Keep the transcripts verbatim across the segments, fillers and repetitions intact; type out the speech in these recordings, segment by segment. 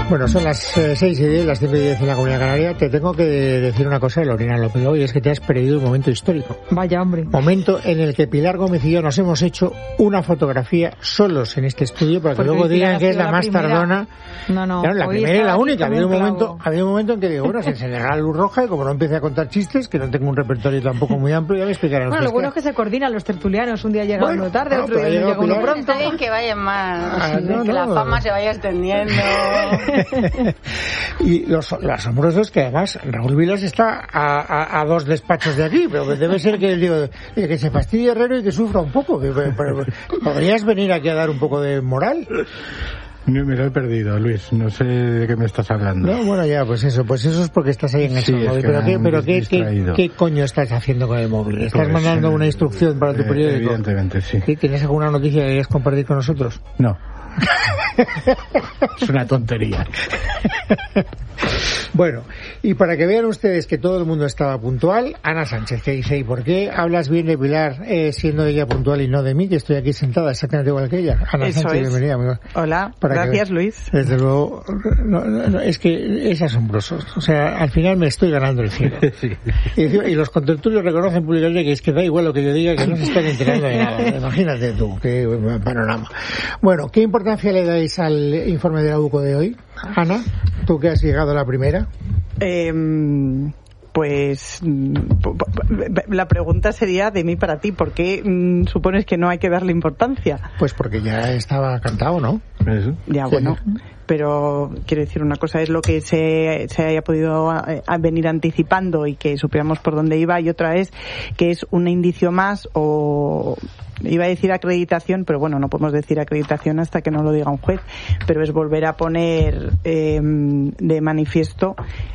Bueno, son las eh, seis y diez, las cinco y diez en la Comunidad Canaria. Te tengo que decir una cosa de Lorena López hoy, es que te has perdido un momento histórico. Vaya, hombre. Momento en el que Pilar Gómez y yo nos hemos hecho una fotografía solos en este estudio para que Porque luego digan que es la, la más primera. tardona. No, no. Claro, la Hoy primera y la estaba única. aquí Había un como un momento, clavo. había un momento en que digo, bueno, se encenderá la luz roja y como no empiece a contar chistes, que no tengo un repertorio tampoco muy amplio, ya me explicarán Bueno, lo ustedes bueno es qué. que se coordinan los tertulianos. Un día llega Bueno, uno tarde, no, otro pero día ha llega llegado uno Pilar. pronto. Está bien que vayan más, Ah, no, que no. la fama se vaya extendiendo. Y lo, lo asombroso es que además Raúl Vilas está a, a, a dos despachos de aquí, pero debe ser que digo, que se fastidie Herrero y que sufra un poco. Que, pero, ¿podrías venir aquí a dar un poco de moral? No, me lo he perdido, Luis. No sé de qué me estás hablando. No, bueno, ya, pues eso, pues eso es porque estás ahí en el Sí, móvil. es que Pero, me qué, han pero qué, qué, distraído. ¿qué coño estás haciendo con el móvil? ¿Estás Pues, mandando eh, una instrucción para tu eh, periódico? Evidentemente, sí. ¿Sí? ¿Tienes alguna noticia que quieras compartir con nosotros? No. Es una tontería. Bueno, y para que vean ustedes que todo el mundo estaba puntual, Ana Sánchez, que dice, ¿y por qué hablas bien de Pilar eh, siendo ella puntual y no de mí, que estoy aquí sentada exactamente igual que ella? Ana Eso Sánchez, es. bienvenida. amigo. Hola, Para que gracias ve- Luis. Desde luego, no, no, no, es que es asombroso. O sea, al final me estoy ganando el cielo. Sí. Y, encima- y los contertulios reconocen públicamente que es que da igual lo que yo diga, que no se están enterando de nada. Imagínate tú, qué panorama. Bueno, ¿qué importancia le dais al informe de la U C O de hoy? Ana, tú que has llegado a la primera. Eh, pues mm, p- p- la pregunta sería de mí para ti. ¿Por qué mm, supones que no hay que darle importancia? Pues porque ya estaba cantado, ¿no? Eso. Ya, Sí. bueno, pero quiero decir, una cosa es lo que se, se haya podido eh, a venir anticipando y que supiéramos por dónde iba, y otra es que es un indicio más, o iba a decir acreditación, pero bueno, no podemos decir acreditación hasta que no lo diga un juez, pero es volver a poner eh, de manifiesto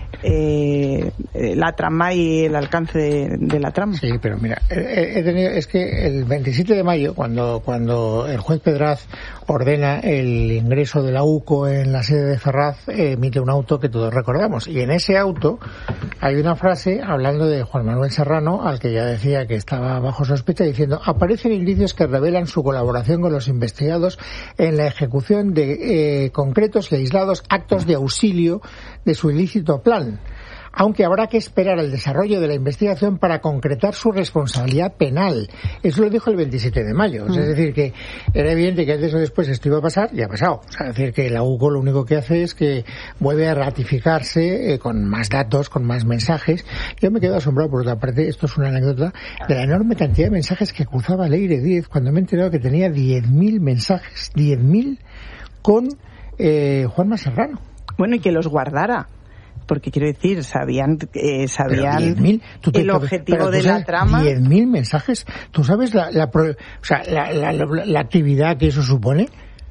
eh, la trama y el alcance de, de la trama. Sí, pero mira, he, he tenido, es que el veintisiete de mayo, cuando, cuando el juez Pedraz ordena el ingreso de la U C O en la sede de Ferraz, eh, emite un auto que todos recordamos. Y en ese auto hay una frase hablando de Juan Manuel Serrano, al que ya decía que estaba bajo sospecha, diciendo: aparecen indicios que revelan su colaboración con los investigados en la ejecución de eh, concretos y aislados actos de auxilio de su ilícito plan, aunque habrá que esperar el desarrollo de la investigación para concretar su responsabilidad penal. Eso lo dijo el veintisiete de mayo. O sea, es decir, que era evidente que antes o después esto iba a pasar, y ha pasado. O sea, es decir, que la U C O lo único que hace es que vuelve a ratificarse eh, con más datos, con más mensajes. Yo me quedo asombrado, por otra parte, esto es una anécdota, de la enorme cantidad de mensajes que cruzaba Leire Díez cuando me he enterado que tenía diez mil mensajes, diez mil con eh, Juanma Serrano. Bueno, y que los guardara. Porque quiero decir, sabían eh, sabían diez mil, tú te- el pero- objetivo pero tú de la sabes, trama. diez mil mensajes. ¿Tú sabes la, la, pro- o sea, la, la, la, la actividad que eso supone?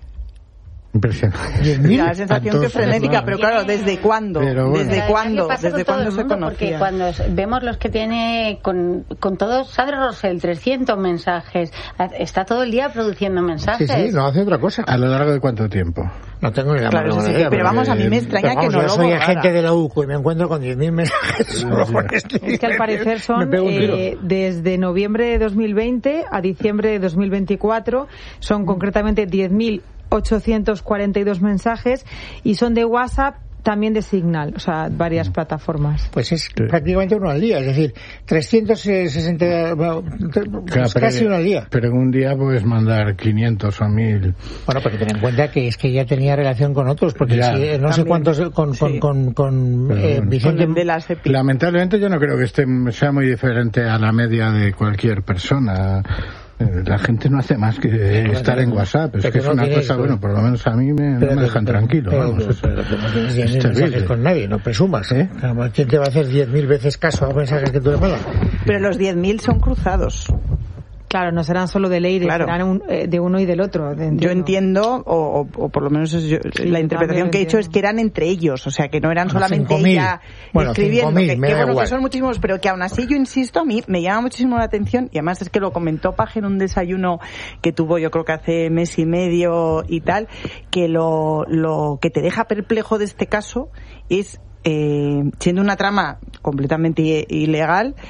Impresionante. diez mil. Da la sensación que es frenética, pero claro, ¿desde cuándo? Pero bueno. ¿Desde Pero cuándo? además, ¿qué pasa ¿Desde con todo cuándo el se mundo? Porque conocía? cuando vemos los que tiene con, con todos, Sandra Rosell, trescientos mensajes, está todo el día produciendo mensajes. Sí, sí, no hace otra cosa. ¿A lo largo de cuánto tiempo? No tengo ni la Claro, menor eso sí, idea, pero vamos, a mí me extraña pero vamos, que no yo lo soy borrara. agente de la U C O y me encuentro con diez mil mensajes. solo por esto. Es que al parecer Me son pego un tiro. eh, desde noviembre de dos mil veinte a diciembre de dos mil veinticuatro, son concretamente diez mil ochocientos cuarenta y dos mensajes, y son de WhatsApp, también de Signal, o sea, varias plataformas. Pues es prácticamente uno al día, es decir, trescientos sesenta, bueno, Claro, es casi pero- uno al día. Pero en un día puedes mandar quinientos o mil. Bueno, pero ten en cuenta que es que ya tenía relación con otros, porque Ya. si, eh, no sé También. cuántos, con, con, Sí. con, con, Pero eh, bueno. Con Vicente... el de la SEPI. Lamentablemente yo no creo que este sea muy diferente a la media de cualquier persona. Eh, La gente no hace más que Pero estar que en no- WhatsApp. Es pero que que es no una tienes, cosa, pero- bueno, por lo menos a mí me, no Pero me que- dejan pero- tranquilo. pero- Vamos, es, pero que no tienes diez es mil mensajes terrible. con nadie, no presumas, ¿eh? Además, ¿quién te va a hacer diez mil veces caso a mensajes que tú le mandas? Pero los diez mil son cruzados. Claro, no serán solo de Leire, Claro. serán un- eh, de uno y del otro. de- Yo entiendo, o, o, o por lo menos es yo- la interpretación también que he hecho entiendo. es que eran entre ellos, o sea, que no eran Bueno, solamente cinco mil. ella Bueno, escribiendo, cinco mil, que, me que da bueno, igual. que son muchísimos, pero que aún así yo insisto, a mí me llama muchísimo la atención, y además es que lo comentó Paje en un desayuno que tuvo yo creo que hace mes y medio y tal, que lo, lo que te deja perplejo de este caso es, eh, siendo una trama completamente i- ilegal,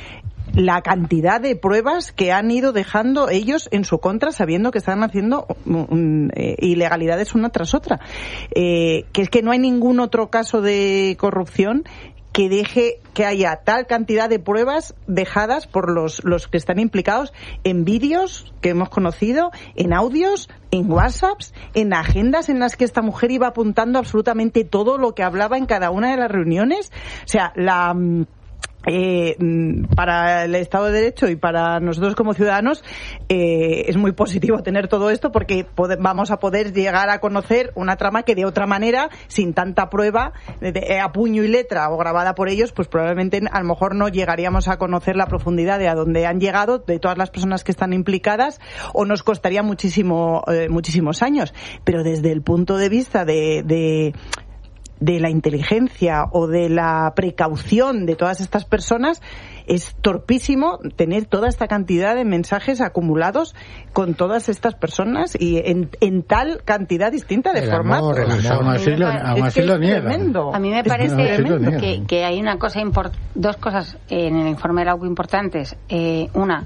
la cantidad de pruebas que han ido dejando ellos en su contra, sabiendo que están haciendo um, eh, ilegalidades una tras otra. Eh, que es que no hay ningún otro caso de corrupción que deje que haya tal cantidad de pruebas dejadas por los, los que están implicados en vídeos que hemos conocido, en audios, en WhatsApps, en agendas en las que esta mujer iba apuntando absolutamente todo lo que hablaba en cada una de las reuniones. O sea, la... Eh, para el Estado de Derecho y para nosotros como ciudadanos eh, es muy positivo tener todo esto porque pode- vamos a poder llegar a conocer una trama que de otra manera, sin tanta prueba de, de, a puño y letra o grabada por ellos, pues probablemente a lo mejor no llegaríamos a conocer la profundidad de a dónde han llegado de todas las personas que están implicadas, o nos costaría muchísimo eh, muchísimos años. Pero desde el punto de vista de, de de la inteligencia o de la precaución de todas estas personas, es torpísimo tener toda esta cantidad de mensajes acumulados con todas estas personas y en, en tal cantidad distinta de el formatos. amor, el amor. Aún así lo, aún así lo niegan. A mí me Es parece tremendo. que, que hay una cosa import- dos cosas en el informe de la U C importantes. Eh, una,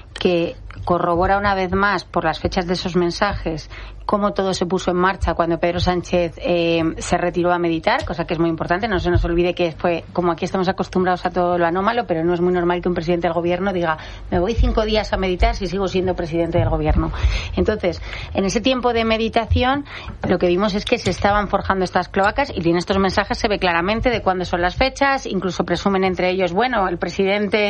que corrobora una vez más por las fechas de esos mensajes cómo todo se puso en marcha cuando Pedro Sánchez eh, se retiró a meditar, cosa que es muy importante. No se nos olvide que fue, como aquí estamos acostumbrados a todo lo anómalo, pero no es muy normal que un presidente del gobierno diga, me voy cinco días a meditar si sigo siendo presidente del gobierno. Entonces, en ese tiempo de meditación, lo que vimos es que se estaban forjando estas cloacas, y en estos mensajes se ve claramente de cuándo son las fechas. Incluso presumen entre ellos, bueno, el presidente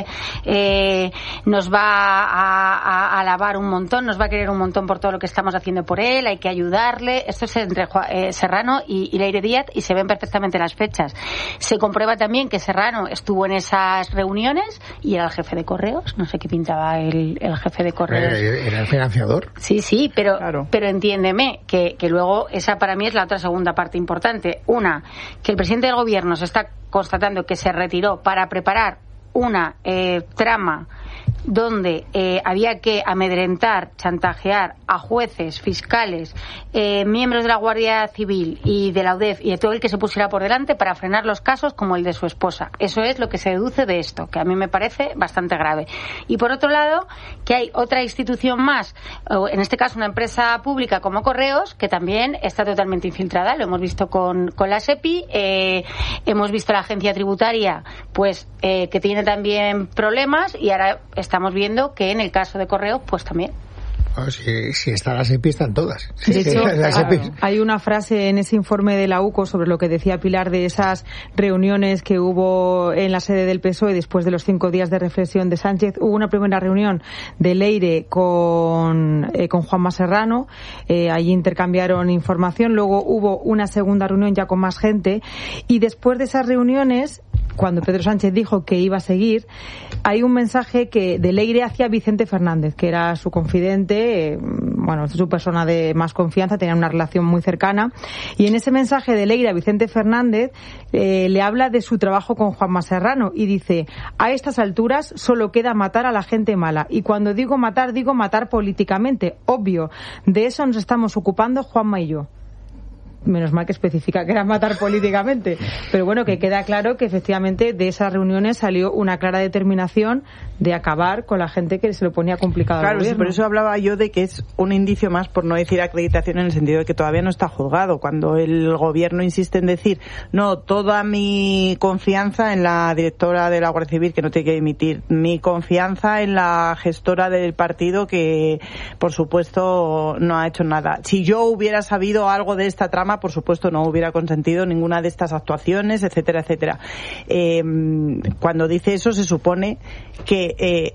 eh, nos va a, a, a alabar un montón, nos va a querer un montón por todo lo que estamos haciendo por él, hay que ayudarle. Esto es entre eh, Serrano y, y Leire Díaz, y se ven perfectamente las fechas. Se comprueba también que Serrano estuvo en esas reuniones y era el jefe de correos. No sé qué pintaba el, el jefe de correos. Era el financiador. Sí, sí, pero, claro. pero entiéndeme que, que luego esa para mí es la otra segunda parte importante. Una, que el presidente del gobierno se está constatando que se retiró para preparar una eh, trama donde eh, había que amedrentar, chantajear a jueces, fiscales, eh, miembros de la Guardia Civil y de la U D E F y de todo el que se pusiera por delante para frenar los casos como el de su esposa. Eso es lo que se deduce de esto, que a mí me parece bastante grave. Y por otro lado, que hay otra institución más, en este caso una empresa pública como Correos, que también está totalmente infiltrada. Lo hemos visto con, con la SEPI, eh, hemos visto la agencia tributaria, pues eh, que tiene también problemas, y ahora estamos viendo que en el caso de Correos, pues también. Oh, si, si está la SEPI, están todas. De hecho, la SEPI. hay una frase en ese informe de la U C O sobre lo que decía Pilar de esas reuniones que hubo en la sede del P S O E después de los cinco días de reflexión de Sánchez. Hubo una primera reunión de Leire con, eh, con Juanma Serrano, eh, allí intercambiaron información, luego hubo una segunda reunión ya con más gente, y después de esas reuniones, cuando Pedro Sánchez dijo que iba a seguir, hay un mensaje que de Leire hacia Vicente Fernández, que era su confidente, eh, bueno, su persona de más confianza, tenían una relación muy cercana, y en ese mensaje de Leire a Vicente Fernández eh, le habla de su trabajo con Juanma Serrano y dice, a estas alturas solo queda matar a la gente mala, y cuando digo matar, digo matar políticamente, obvio, de eso nos estamos ocupando Juanma y yo. Menos mal que especifica que era matar políticamente, pero bueno, que queda claro que efectivamente de esas reuniones salió una clara determinación de acabar con la gente que se lo ponía complicado. Claro, sí, por eso hablaba yo de que es un indicio más, por no decir acreditación, en el sentido de que todavía no está juzgado. Cuando el gobierno insiste en decir, no, toda mi confianza en la directora de la Guardia Civil, que no tiene que dimitir, mi confianza en la gestora del partido, que por supuesto no ha hecho nada. Si yo hubiera sabido algo de esta trama, por supuesto no hubiera consentido ninguna de estas actuaciones, etcétera, etcétera. Eh, cuando dice eso, se supone que eh,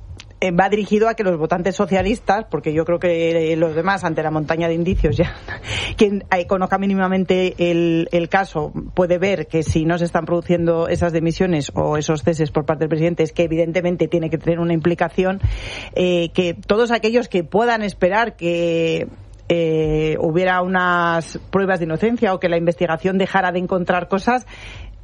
va dirigido a que los votantes socialistas, porque yo creo que los demás, ante la montaña de indicios, ya quien conozca mínimamente el, el caso puede ver que si no se están produciendo esas dimisiones o esos ceses por parte del presidente, es que evidentemente tiene que tener una implicación, eh, que todos aquellos que puedan esperar que Eh, hubiera unas pruebas de inocencia o que la investigación dejara de encontrar cosas,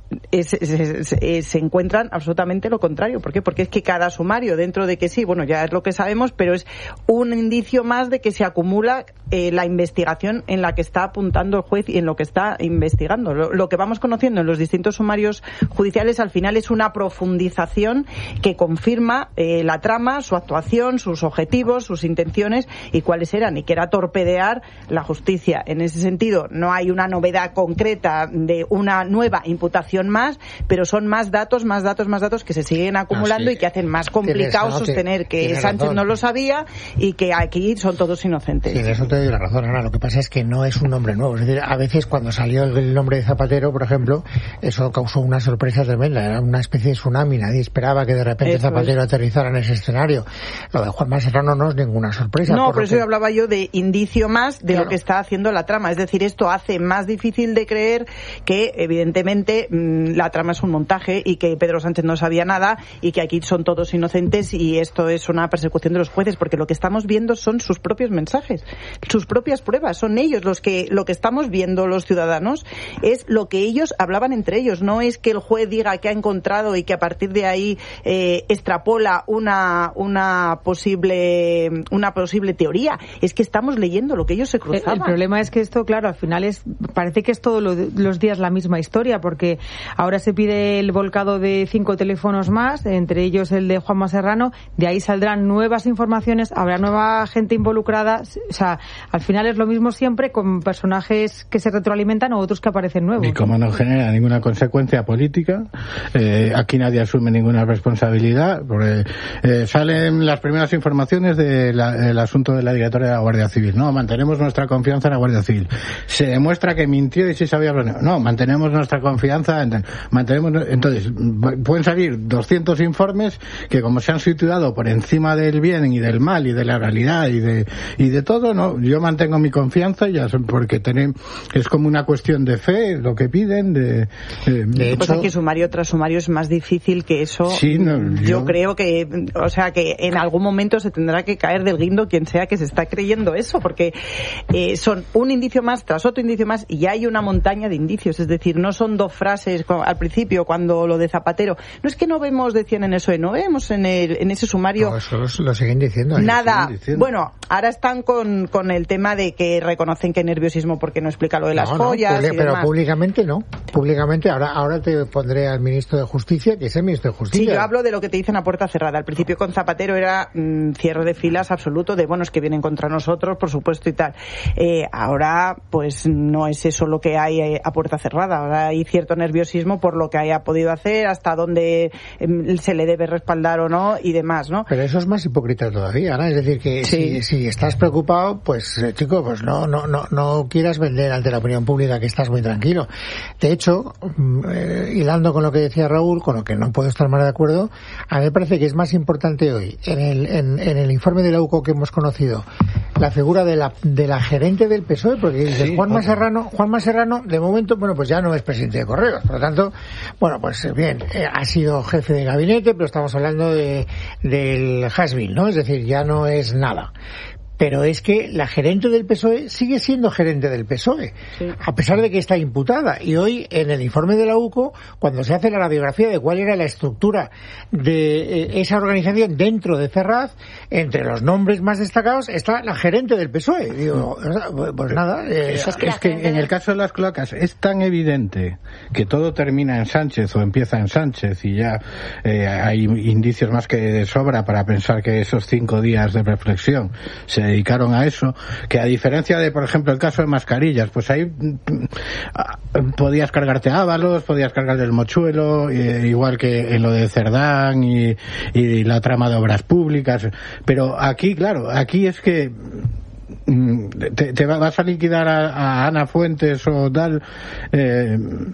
Es, es, es, es, se encuentran absolutamente lo contrario. ¿Por qué? Porque es que cada sumario, dentro de que sí, bueno, ya es lo que sabemos, pero es un indicio más de que se acumula eh, la investigación en la que está apuntando el juez y en lo que está investigando. Lo, lo que vamos conociendo en los distintos sumarios judiciales al final es una profundización que confirma eh, la trama, su actuación, sus objetivos, sus intenciones y cuáles eran, y que era torpedear la justicia. En ese sentido, no hay una novedad concreta de una nueva imputación más, pero son más datos, más datos, más datos que se siguen acumulando no, sí. y que hacen más complicado tienes, no, sostener que Sánchez razón. no lo sabía y que aquí son todos inocentes. Sí, en eso te doy la razón, Ana. Lo que pasa es que no es un nombre nuevo. Es decir, a veces cuando salió el nombre de Zapatero, por ejemplo, eso causó una sorpresa tremenda. Era una especie de tsunami. Nadie esperaba que de repente eso Zapatero es. aterrizara en ese escenario. Lo de Juanma Serrano no es ninguna sorpresa. No, por, por eso que... hablaba yo de indicio más de claro. lo que está haciendo la trama. Es decir, esto hace más difícil de creer que, evidentemente, la trama es un montaje y que Pedro Sánchez no sabía nada y que aquí son todos inocentes y esto es una persecución de los jueces, porque lo que estamos viendo son sus propios mensajes, sus propias pruebas, son ellos los que lo que estamos viendo los ciudadanos es lo que ellos hablaban entre ellos, no es que el juez diga que ha encontrado y que a partir de ahí eh, extrapola una una posible una posible teoría, es que estamos leyendo lo que ellos se cruzaban. El, el problema es que esto, claro, al final es parece que es todos lo, los días la misma historia, porque ahora se pide el volcado de cinco teléfonos más, entre ellos el de Juanma Serrano, de ahí saldrán nuevas informaciones, habrá nueva gente involucrada, o sea, al final es lo mismo siempre con personajes que se retroalimentan o otros que aparecen nuevos. Y como no genera ninguna consecuencia política, eh, aquí nadie asume ninguna responsabilidad, porque eh, salen las primeras informaciones del de asunto de la directora de la Guardia Civil. No, mantenemos nuestra confianza en la Guardia Civil. Se demuestra que mintió y sí sabía planear. No, mantenemos nuestra confianza en... Mantenemos, entonces, pueden salir doscientos informes que, como se han situado por encima del bien y del mal y de la realidad y de y de todo, no, yo mantengo mi confianza ya porque tenemos, es como una cuestión de fe lo que piden. De, de, de hecho, cosa que sumario tras sumario es más difícil que eso. Sí, no, yo, yo creo que, o sea, que en algún momento se tendrá que caer del guindo quien sea que se está creyendo eso, porque eh, son un indicio más tras otro indicio más y ya hay una montaña de indicios, es decir, no son dos frases al principio cuando lo de Zapatero, no es que no vemos, decían en eso, no vemos en el en ese sumario no, eso lo siguen diciendo nada, siguen diciendo. Bueno, ahora están con, con el tema de que reconocen que nerviosismo porque no explica lo de las no, joyas no, public, y pero demás. Públicamente no, públicamente ahora ahora te pondré al ministro de Justicia, que es el ministro de Justicia. Sí, yo hablo de lo que te dicen a puerta cerrada, al principio con Zapatero era mmm, cierre de filas absoluto, de bueno, es que vienen contra nosotros, por supuesto y tal, eh, ahora pues no es eso lo que hay eh, a puerta cerrada, ahora hay cierto nerviosismo por lo que haya podido hacer, hasta dónde eh, se le debe respaldar o no y demás, ¿no? Pero eso es más hipócrita todavía, ¿no? Es decir, que sí. si, si estás preocupado, pues eh, chico, pues no, no, no, no quieras vender ante la opinión pública que estás muy tranquilo. De hecho, eh, hilando con lo que decía Raúl, con lo que no puedo estar más de acuerdo, a mí me parece que es más importante hoy, en el, en, en el informe de la U C O que hemos conocido, la figura de la, de la gerente del P S O E, porque dice sí, Juanma Serrano, Juanma Serrano, de momento, bueno, pues ya no es presidente de Correos, por lo tanto, bueno, pues bien, eh, ha sido jefe de gabinete, pero estamos hablando de del has-been, ¿no? Es decir, ya no es nada. Pero es que la gerente del P S O E sigue siendo gerente del P S O E, sí. a pesar de que está imputada. Y hoy, en el informe de la U C O, cuando se hace la radiografía de cuál era la estructura de eh, esa organización dentro de Ferraz, entre los nombres más destacados está la gerente del P S O E. Digo, pues nada. Eh, es, que, es que en el caso de las cloacas es tan evidente que todo termina en Sánchez o empieza en Sánchez y ya eh, hay indicios más que de sobra para pensar que esos cinco días de reflexión se dedicaron a eso, que a diferencia de, por ejemplo, el caso de mascarillas, pues ahí podías cargarte a Ábalos, podías cargarte el mochuelo, eh, igual que en lo de Cerdán y, y la trama de obras públicas, pero aquí, claro, aquí es que te, te vas a liquidar a, a Ana Fuentes o tal, eh,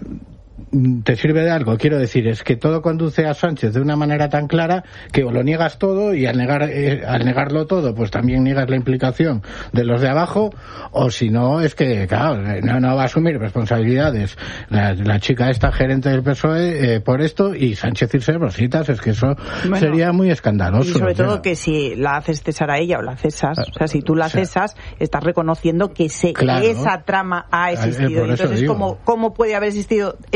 te sirve de algo. Quiero decir, es que todo conduce a Sánchez de una manera tan clara que o lo niegas todo y al negar eh, al negarlo todo pues también niegas la implicación de los de abajo, o si no es que claro, no, no va a asumir responsabilidades la, la chica esta gerente del P S O E eh, por esto y Sánchez irse de rositas, es que eso bueno, sería muy escandaloso. Y sobre todo sea. que si la haces cesar a ella o la cesas, o sea, si tú la cesas estás reconociendo que, se, claro, que esa trama ha existido. Eh, Entonces, ¿cómo, ¿cómo puede haber existido esa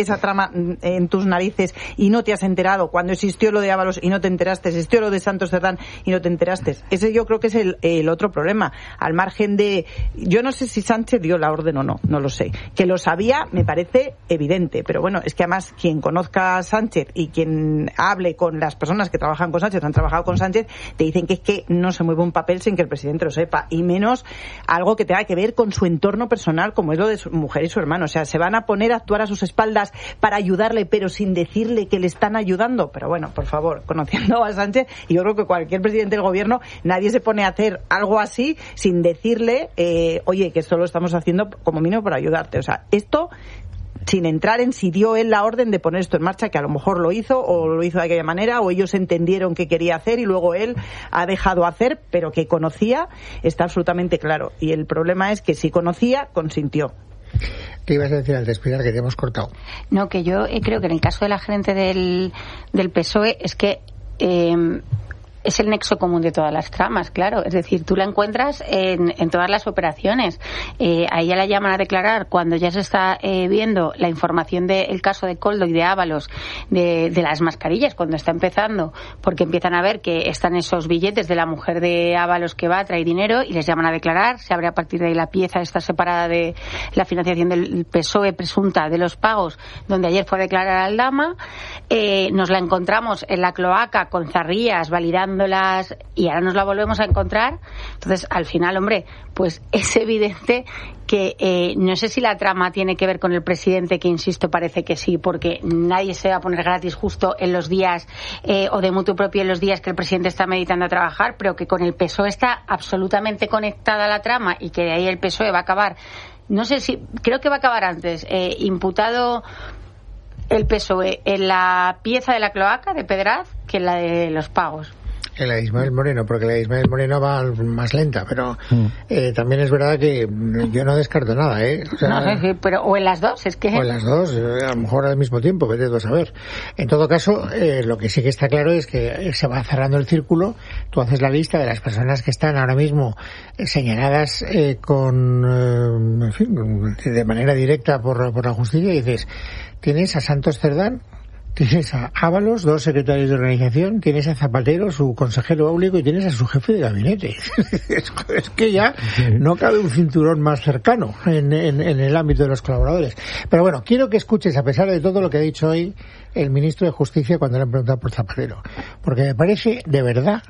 esa trama en tus narices y no te has enterado, cuando existió lo de Ábalos y no te enteraste, existió lo de Santos Cerdán y no te enteraste. Ese yo creo que es el, el otro problema. Al margen de... Yo no sé si Sánchez dio la orden o no, no lo sé. Que lo sabía me parece evidente, pero bueno, es que además quien conozca a Sánchez y quien hable con las personas que trabajan con Sánchez, han trabajado con Sánchez, te dicen que es que no se mueve un papel sin que el presidente lo sepa, y menos algo que tenga que ver con su entorno personal, como es lo de su mujer y su hermano. O sea, se van a poner a actuar a sus espaldas para ayudarle, pero sin decirle que le están ayudando. Pero bueno, por favor, conociendo a Sánchez, y yo creo que cualquier presidente del gobierno, nadie se pone a hacer algo así sin decirle, eh, oye, que esto lo estamos haciendo como mínimo para ayudarte. O sea, esto, sin entrar en si dio él la orden de poner esto en marcha, que a lo mejor lo hizo o lo hizo de aquella manera, o ellos entendieron que quería hacer y luego él ha dejado hacer, pero que conocía, está absolutamente claro. Y el problema es que si conocía, consintió. ¿Qué ibas a decir al despedir, que te hemos cortado? No, que yo creo que en el caso de la gerente del, del P S O E es que eh, es el nexo común de todas las tramas, claro. Es decir, tú la encuentras en, en todas las operaciones. Eh, a ella la llaman a declarar cuando ya se está eh, viendo la información del caso de Koldo y de Ábalos, de, de las mascarillas, cuando está empezando, porque empiezan a ver que están esos billetes de la mujer de Ábalos que va, trae dinero, y les llaman a declarar. Se abre a partir de ahí la pieza esta separada de la financiación del P S O E presunta de los pagos, donde ayer fue a declarar Aldama. Eh, nos la encontramos en la cloaca con zarrías validando y ahora nos la volvemos a encontrar. Entonces, al final, hombre, pues es evidente que eh, no sé si la trama tiene que ver con el presidente, que insisto, parece que sí, porque nadie se va a poner gratis justo en los días eh, o de mutuo propio en los días que el presidente está meditando a trabajar, pero que con el P S O E está absolutamente conectada la trama y que de ahí el P S O E va a acabar, no sé si, creo que va a acabar antes, eh, imputado el P S O E en la pieza de la cloaca de Pedraz que en la de los pagos. En la de Ismael Moreno, porque la de Ismael Moreno va más lenta, pero mm. eh, también es verdad que yo no descarto nada, ¿eh? O sea, no sé, sí, pero o en las dos, es que... O en las dos, a lo mejor al mismo tiempo, vete tú a saber. En todo caso, eh, lo que sí que está claro es que se va cerrando el círculo. Tú haces la lista de las personas que están ahora mismo señaladas eh, con, eh, en fin, de manera directa por, por la justicia, y dices, tienes a Santos Cerdán, tienes a Ábalos, dos secretarios de organización, tienes a Zapatero, su consejero áulico, y tienes a su jefe de gabinete. Es que ya no cabe un cinturón más cercano en, en, en el ámbito de los colaboradores. Pero bueno, quiero que escuches, a pesar de todo lo que ha dicho hoy el ministro de Justicia cuando le han preguntado por Zapatero, porque me parece, de verdad,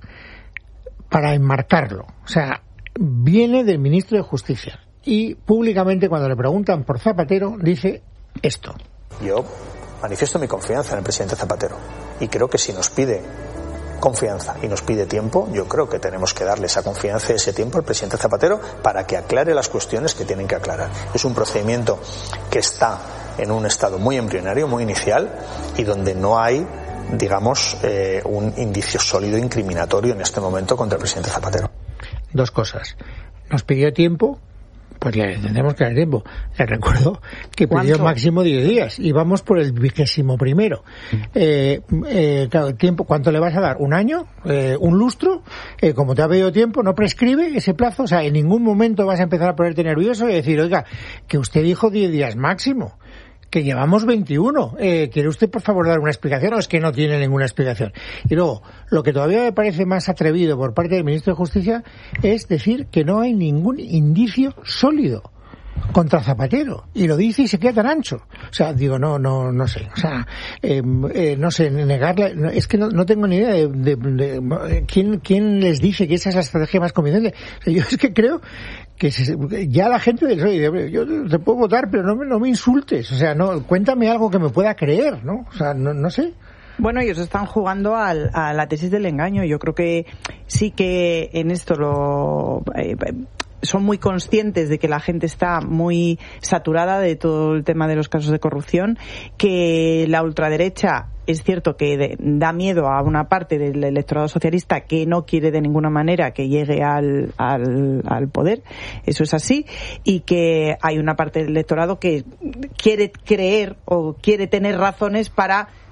para enmarcarlo. O sea, viene del ministro de Justicia y públicamente, cuando le preguntan por Zapatero, dice esto. Yo manifiesto mi confianza en el presidente Zapatero y creo que si nos pide confianza y nos pide tiempo, yo creo que tenemos que darle esa confianza y ese tiempo al presidente Zapatero para que aclare las cuestiones que tienen que aclarar. Es un procedimiento que está en un estado muy embrionario, muy inicial, y donde no hay, digamos, eh, un indicio sólido incriminatorio en este momento contra el presidente Zapatero. Dos cosas. Nos pidió tiempo. Pues le tendremos que dar tiempo. Les recuerdo que pidió máximo diez días y vamos por el vigésimo primero. Eh, eh, claro, tiempo, ¿cuánto le vas a dar? ¿Un año? Eh, ¿Un lustro? Eh, como te ha pedido tiempo, no prescribe ese plazo. O sea, en ningún momento vas a empezar a ponerte nervioso y decir, oiga, que usted dijo diez días máximo, que llevamos veintiuno. Eh, ¿Quiere usted, por favor, dar una explicación o es que no tiene ninguna explicación? Y luego, lo que todavía me parece más atrevido por parte del ministro de Justicia es decir que no hay ningún indicio sólido contra Zapatero, y lo dice y se queda tan ancho. O sea, digo, no, no, no sé, o sea, eh, eh, no sé, negarla, no, es que no, no tengo ni idea de, de, de, de quién, quién les dice que esa es la estrategia más convincente. O sea, yo es que creo que se, ya la gente del P S O E, yo te puedo votar, pero no me, no me insultes, o sea, no, cuéntame algo que me pueda creer, ¿no? O sea, no, no sé. Bueno, ellos están jugando al, a la tesis del engaño. Yo creo que sí que en esto lo... Eh, son muy conscientes de que la gente está muy saturada de todo el tema de los casos de corrupción, que la ultraderecha es cierto que de, da miedo a una parte del electorado socialista que no quiere de ninguna manera que llegue al, al, al poder, eso es así, y que hay una parte del electorado que quiere creer o quiere tener razones para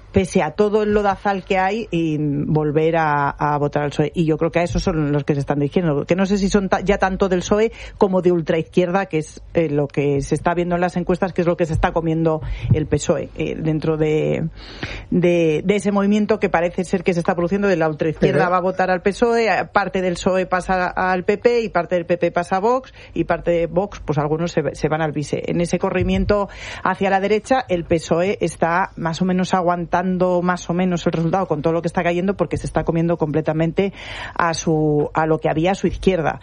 pese a todo el lodazal que hay, y volver a, a votar al P S O E. Y yo creo que a esos son los que se están dirigiendo, que no sé si son ta- ya tanto del P S O E como de ultraizquierda, que es eh, lo que se está viendo en las encuestas, que es lo que se está comiendo el P S O E eh, dentro de, de, de ese movimiento que parece ser que se está produciendo de la ultraizquierda. Pero va a votar al P S O E, parte del P S O E pasa al P P y parte del P P pasa a Vox, y parte de Vox, pues algunos se, se van al B I S E. En ese corrimiento hacia la derecha, el P S O E está más o menos aguantando más o menos el resultado con todo lo que está cayendo, porque se está comiendo completamente a su a lo que había a su izquierda,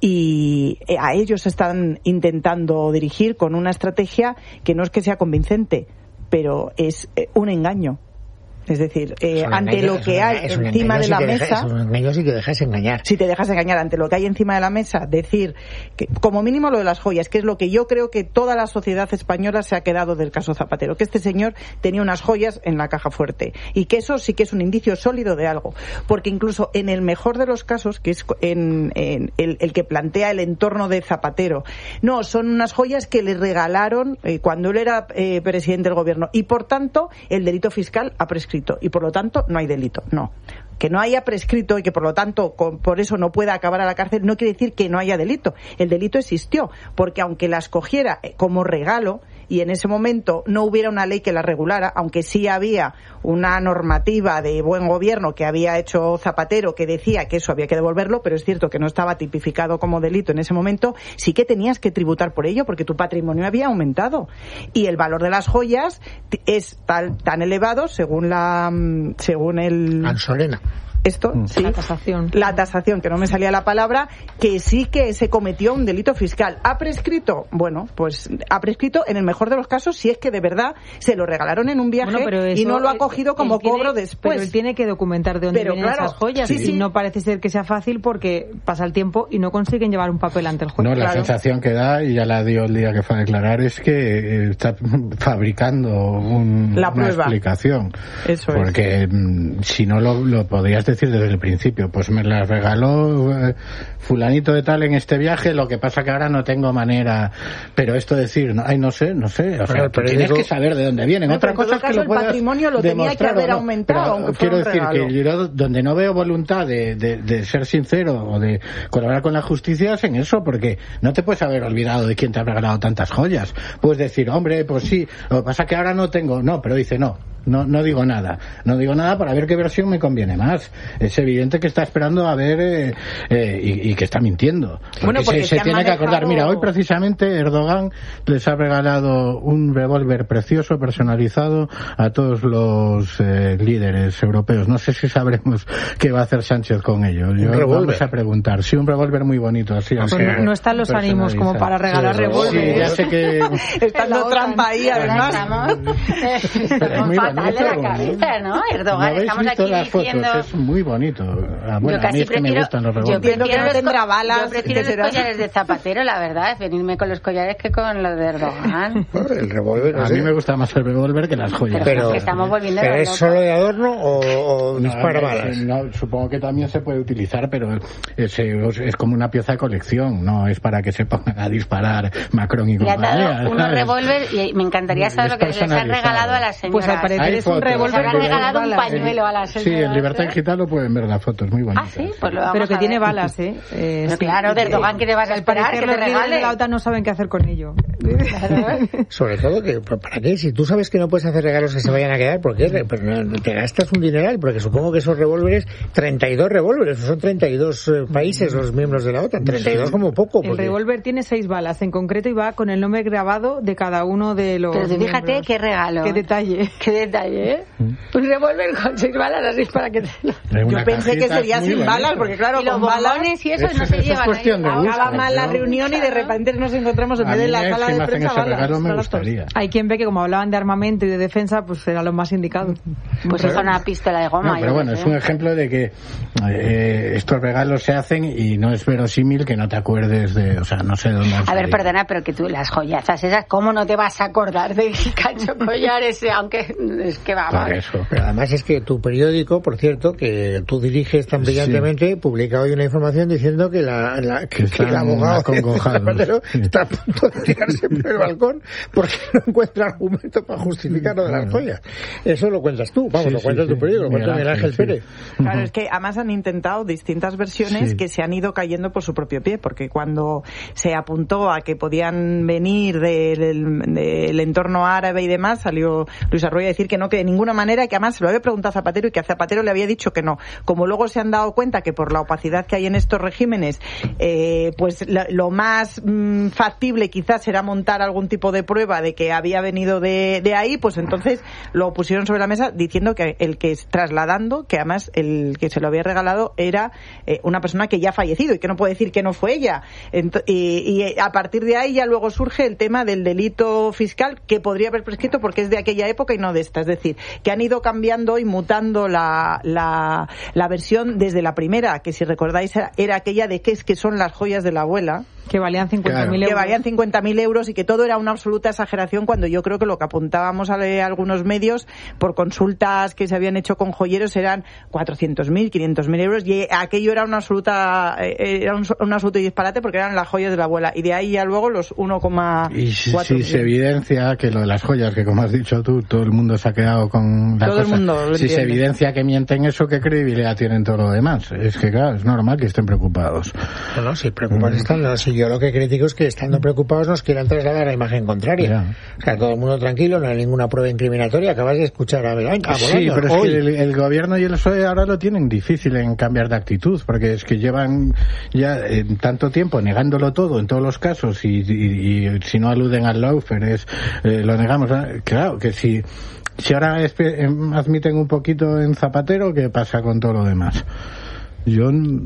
y a ellos se están intentando dirigir con una estrategia que no es que sea convincente, pero es un engaño. Es decir, eh, ante engaño, lo que hay encima de la si mesa... Deja, es un engaño si te dejas engañar. Si te dejas engañar ante lo que hay encima de la mesa, decir que, como mínimo, lo de las joyas, que es lo que yo creo que toda la sociedad española se ha quedado del caso Zapatero, que este señor tenía unas joyas en la caja fuerte, y que eso sí que es un indicio sólido de algo, porque incluso en el mejor de los casos, que es en, en el, el que plantea el entorno de Zapatero, no, son unas joyas que le regalaron eh, cuando él era eh, presidente del gobierno, y por tanto el delito fiscal ha prescrito, y por lo tanto no hay delito. No, que no haya prescrito y que por lo tanto con, por eso no pueda acabar a la cárcel no quiere decir que no haya delito. El delito existió, porque aunque las cogiera como regalo y en ese momento no hubiera una ley que la regulara, aunque sí había una normativa de buen gobierno que había hecho Zapatero que decía que eso había que devolverlo, pero es cierto que no estaba tipificado como delito en ese momento, sí que tenías que tributar por ello, porque tu patrimonio había aumentado, y el valor de las joyas es tal, tan elevado según la según el Ansolena. Esto, sí, la tasación. La tasación, que no me salía la palabra, que sí que se cometió un delito fiscal. ¿Ha prescrito? Bueno, pues ha prescrito en el mejor de los casos si es que de verdad se lo regalaron en un viaje, bueno, y no lo ha cogido como tiene, cobro después. Pero él tiene que documentar de dónde pero, vienen claro, esas joyas, sí, y sí. no parece ser que sea fácil porque pasa el tiempo y no consiguen llevar un papel ante el juez. No, la claro. sensación que da, y ya la dio el día que fue a declarar, es que está fabricando un, la una prueba. explicación. Eso porque es. si no lo, lo podrías decir desde el principio. Pues me las regaló eh, fulanito de tal en este viaje, lo que pasa que ahora no tengo manera, pero esto decir, no, ay, no sé, no sé, o sea, tú tienes que saber de dónde vienen. No, Otra cosa es que lo el puedas patrimonio lo tenía que haber no, aumentado, aunque quiero fuera un decir regalo. que yo donde no veo voluntad de, de, de ser sincero o de colaborar con la justicia es en eso, porque no te puedes haber olvidado de quién te ha regalado tantas joyas. Puedes decir, hombre, pues sí, lo que pasa que ahora no tengo, no, pero dice, no, no, no digo nada, no digo nada para ver qué versión me conviene más. Es evidente que está esperando a ver eh, eh, y, y que está mintiendo. Porque bueno, porque se, se, se tiene manejado... que acordar, mira, hoy precisamente Erdogan les ha regalado un revólver precioso, personalizado a todos los eh, líderes europeos. No sé si sabremos qué va a hacer Sánchez con ello. Yo vamos a preguntar. Sí, un revólver muy bonito. Así, pues no, no están los ánimos como para regalar sí, revólveres. Sí, ya sé que... Está dando trampa ahí, además. Estamos fatal de la cabeza, ¿no? Erdogan, ¿no estamos aquí las diciendo... Fotos? Es muy bonito. Ah, bueno, yo a mí es que prefiero, me gustan los revólveres. Yo prefiero, que no los, tendrá balas, yo prefiero los collares de Zapatero, la verdad, es venirme con los collares que con los de Erdogan. El revólver, no a sé. mí me gusta más el revólver que las joyas. Pero, pero, estamos volviendo ¿pero es solo de adorno o, o no, dispara balas? No, supongo que también se puede utilizar, pero es, es como una pieza de colección, no es para que se pongan a disparar Macron y compañía. Le ha dado unos revólver y me encantaría saber lo que les han regalado a las señoras. Pues al parecer es un revólver. Les han regalado un pañuelo a las señoras. Sí, en Libertad Digital lo pueden ver las fotos, muy bonitas. Ah, sí, pues lo vamos pero que a tiene ver. balas, ¿eh? eh pero sí. claro, de Erdogan, ¿qué te vas a esperar? Que te los líderes regale. de la OTAN no saben qué hacer con ello. Sobre todo, que ¿para qué? Si tú sabes que no puedes hacer regalos que se vayan a quedar, ¿por qué? Pero no, te gastas un dineral, porque supongo que esos revólveres, treinta y dos revólveres, son treinta y dos países los miembros de la OTAN, treinta y dos como poco. El porque... revólver tiene seis balas en concreto y va con el nombre grabado de cada uno de los Pero fíjate miembros. qué regalo. Qué detalle. Qué detalle, ¿eh? Un revólver con seis balas así para que te lo... Yo pensé que sería sin bonita. balas, porque claro, y los con balas bombones y eso, eso, no se eso llevan. es cuestión de gusto. acaba mal la reunión y de repente nos encontramos en vez de la sala si de me hacen prensa ese balas. regalo me balazos. gustaría. Hay quien ve que como hablaban de armamento y de defensa, pues era lo más indicado. Pues es una pistola de goma. No, pero bueno, es un ejemplo de que eh, estos regalos se hacen y no es verosímil que no te acuerdes de, o sea, no sé dónde. A ver, perdona, pero que tú las joyazas esas, ¿cómo no te vas a acordar de Cacho Collar ese? Aunque es que va Por mal. eso. Pero además es que tu periódico, por cierto, que tú diriges tan brillantemente, sí. publica hoy una información diciendo que, la, la, que, que el abogado sí. está a punto de tirarse siempre el balcón porque no encuentra argumento para justificar lo de las joyas. Eso lo cuentas tú, vamos, sí, lo cuentas sí, tu periódico, lo cuenta Miguel Ángel sí. Pérez. Claro, es que además han intentado distintas versiones sí. que se han ido cayendo por su propio pie, porque cuando se apuntó a que podían venir del, del entorno árabe y demás, salió Luis Arroyo a decir que no, que de ninguna manera, que además se lo había preguntado a Zapatero y que a Zapatero le había dicho que no. Como luego se han dado cuenta que por la opacidad que hay en estos regímenes, eh, pues lo, lo más mmm, factible quizás era montar algún tipo de prueba de que había venido de, de ahí, pues entonces lo pusieron sobre la mesa diciendo que el que es trasladando, que además el que se lo había regalado era eh, una persona que ya ha fallecido y que no puede decir que no fue ella. Ent- y, y a partir de ahí ya luego surge el tema del delito fiscal que podría haber prescrito porque es de aquella época y no de esta. Es decir, que han ido cambiando y mutando la, la, la versión desde la primera, que si recordáis era, era aquella de que es que son las joyas de la abuela. Que valían cincuenta mil claro. euros. Que valían cincuenta mil euros y que todo era una absoluta exageración cuando yo creo que lo que apuntábamos a algunos medios por consultas que se habían hecho con joyeros eran cuatrocientos mil, quinientos mil euros y aquello era una absoluta era un, un absoluto disparate porque eran las joyas de la abuela y de ahí ya luego los uno coma cuatro. Y si se evidencia que lo de las joyas, que como has dicho tú, todo el mundo se ha quedado con la todo cosa. El mundo lo si entiende. Se evidencia que mienten eso, ¿qué credibilidad tienen todo lo demás? Es que claro, es normal que estén preocupados. No, no, si preocupados mm. están, no, si yo lo que critico es que estando preocupados nos quieran trasladar a la imagen contraria. Yeah. O sea, todo el mundo tranquilo, no hay ninguna prueba incriminatoria. Acabas de escuchar a Bolaños. Sí, pero es hoy. que el, el gobierno y el P S O E ahora lo tienen difícil en cambiar de actitud, porque es que llevan ya eh, tanto tiempo negándolo todo en todos los casos y, y, y si no aluden al lawfare es eh, lo negamos. Claro, que si si ahora espe- admiten un poquito en Zapatero, ¿qué pasa con todo lo demás? Yo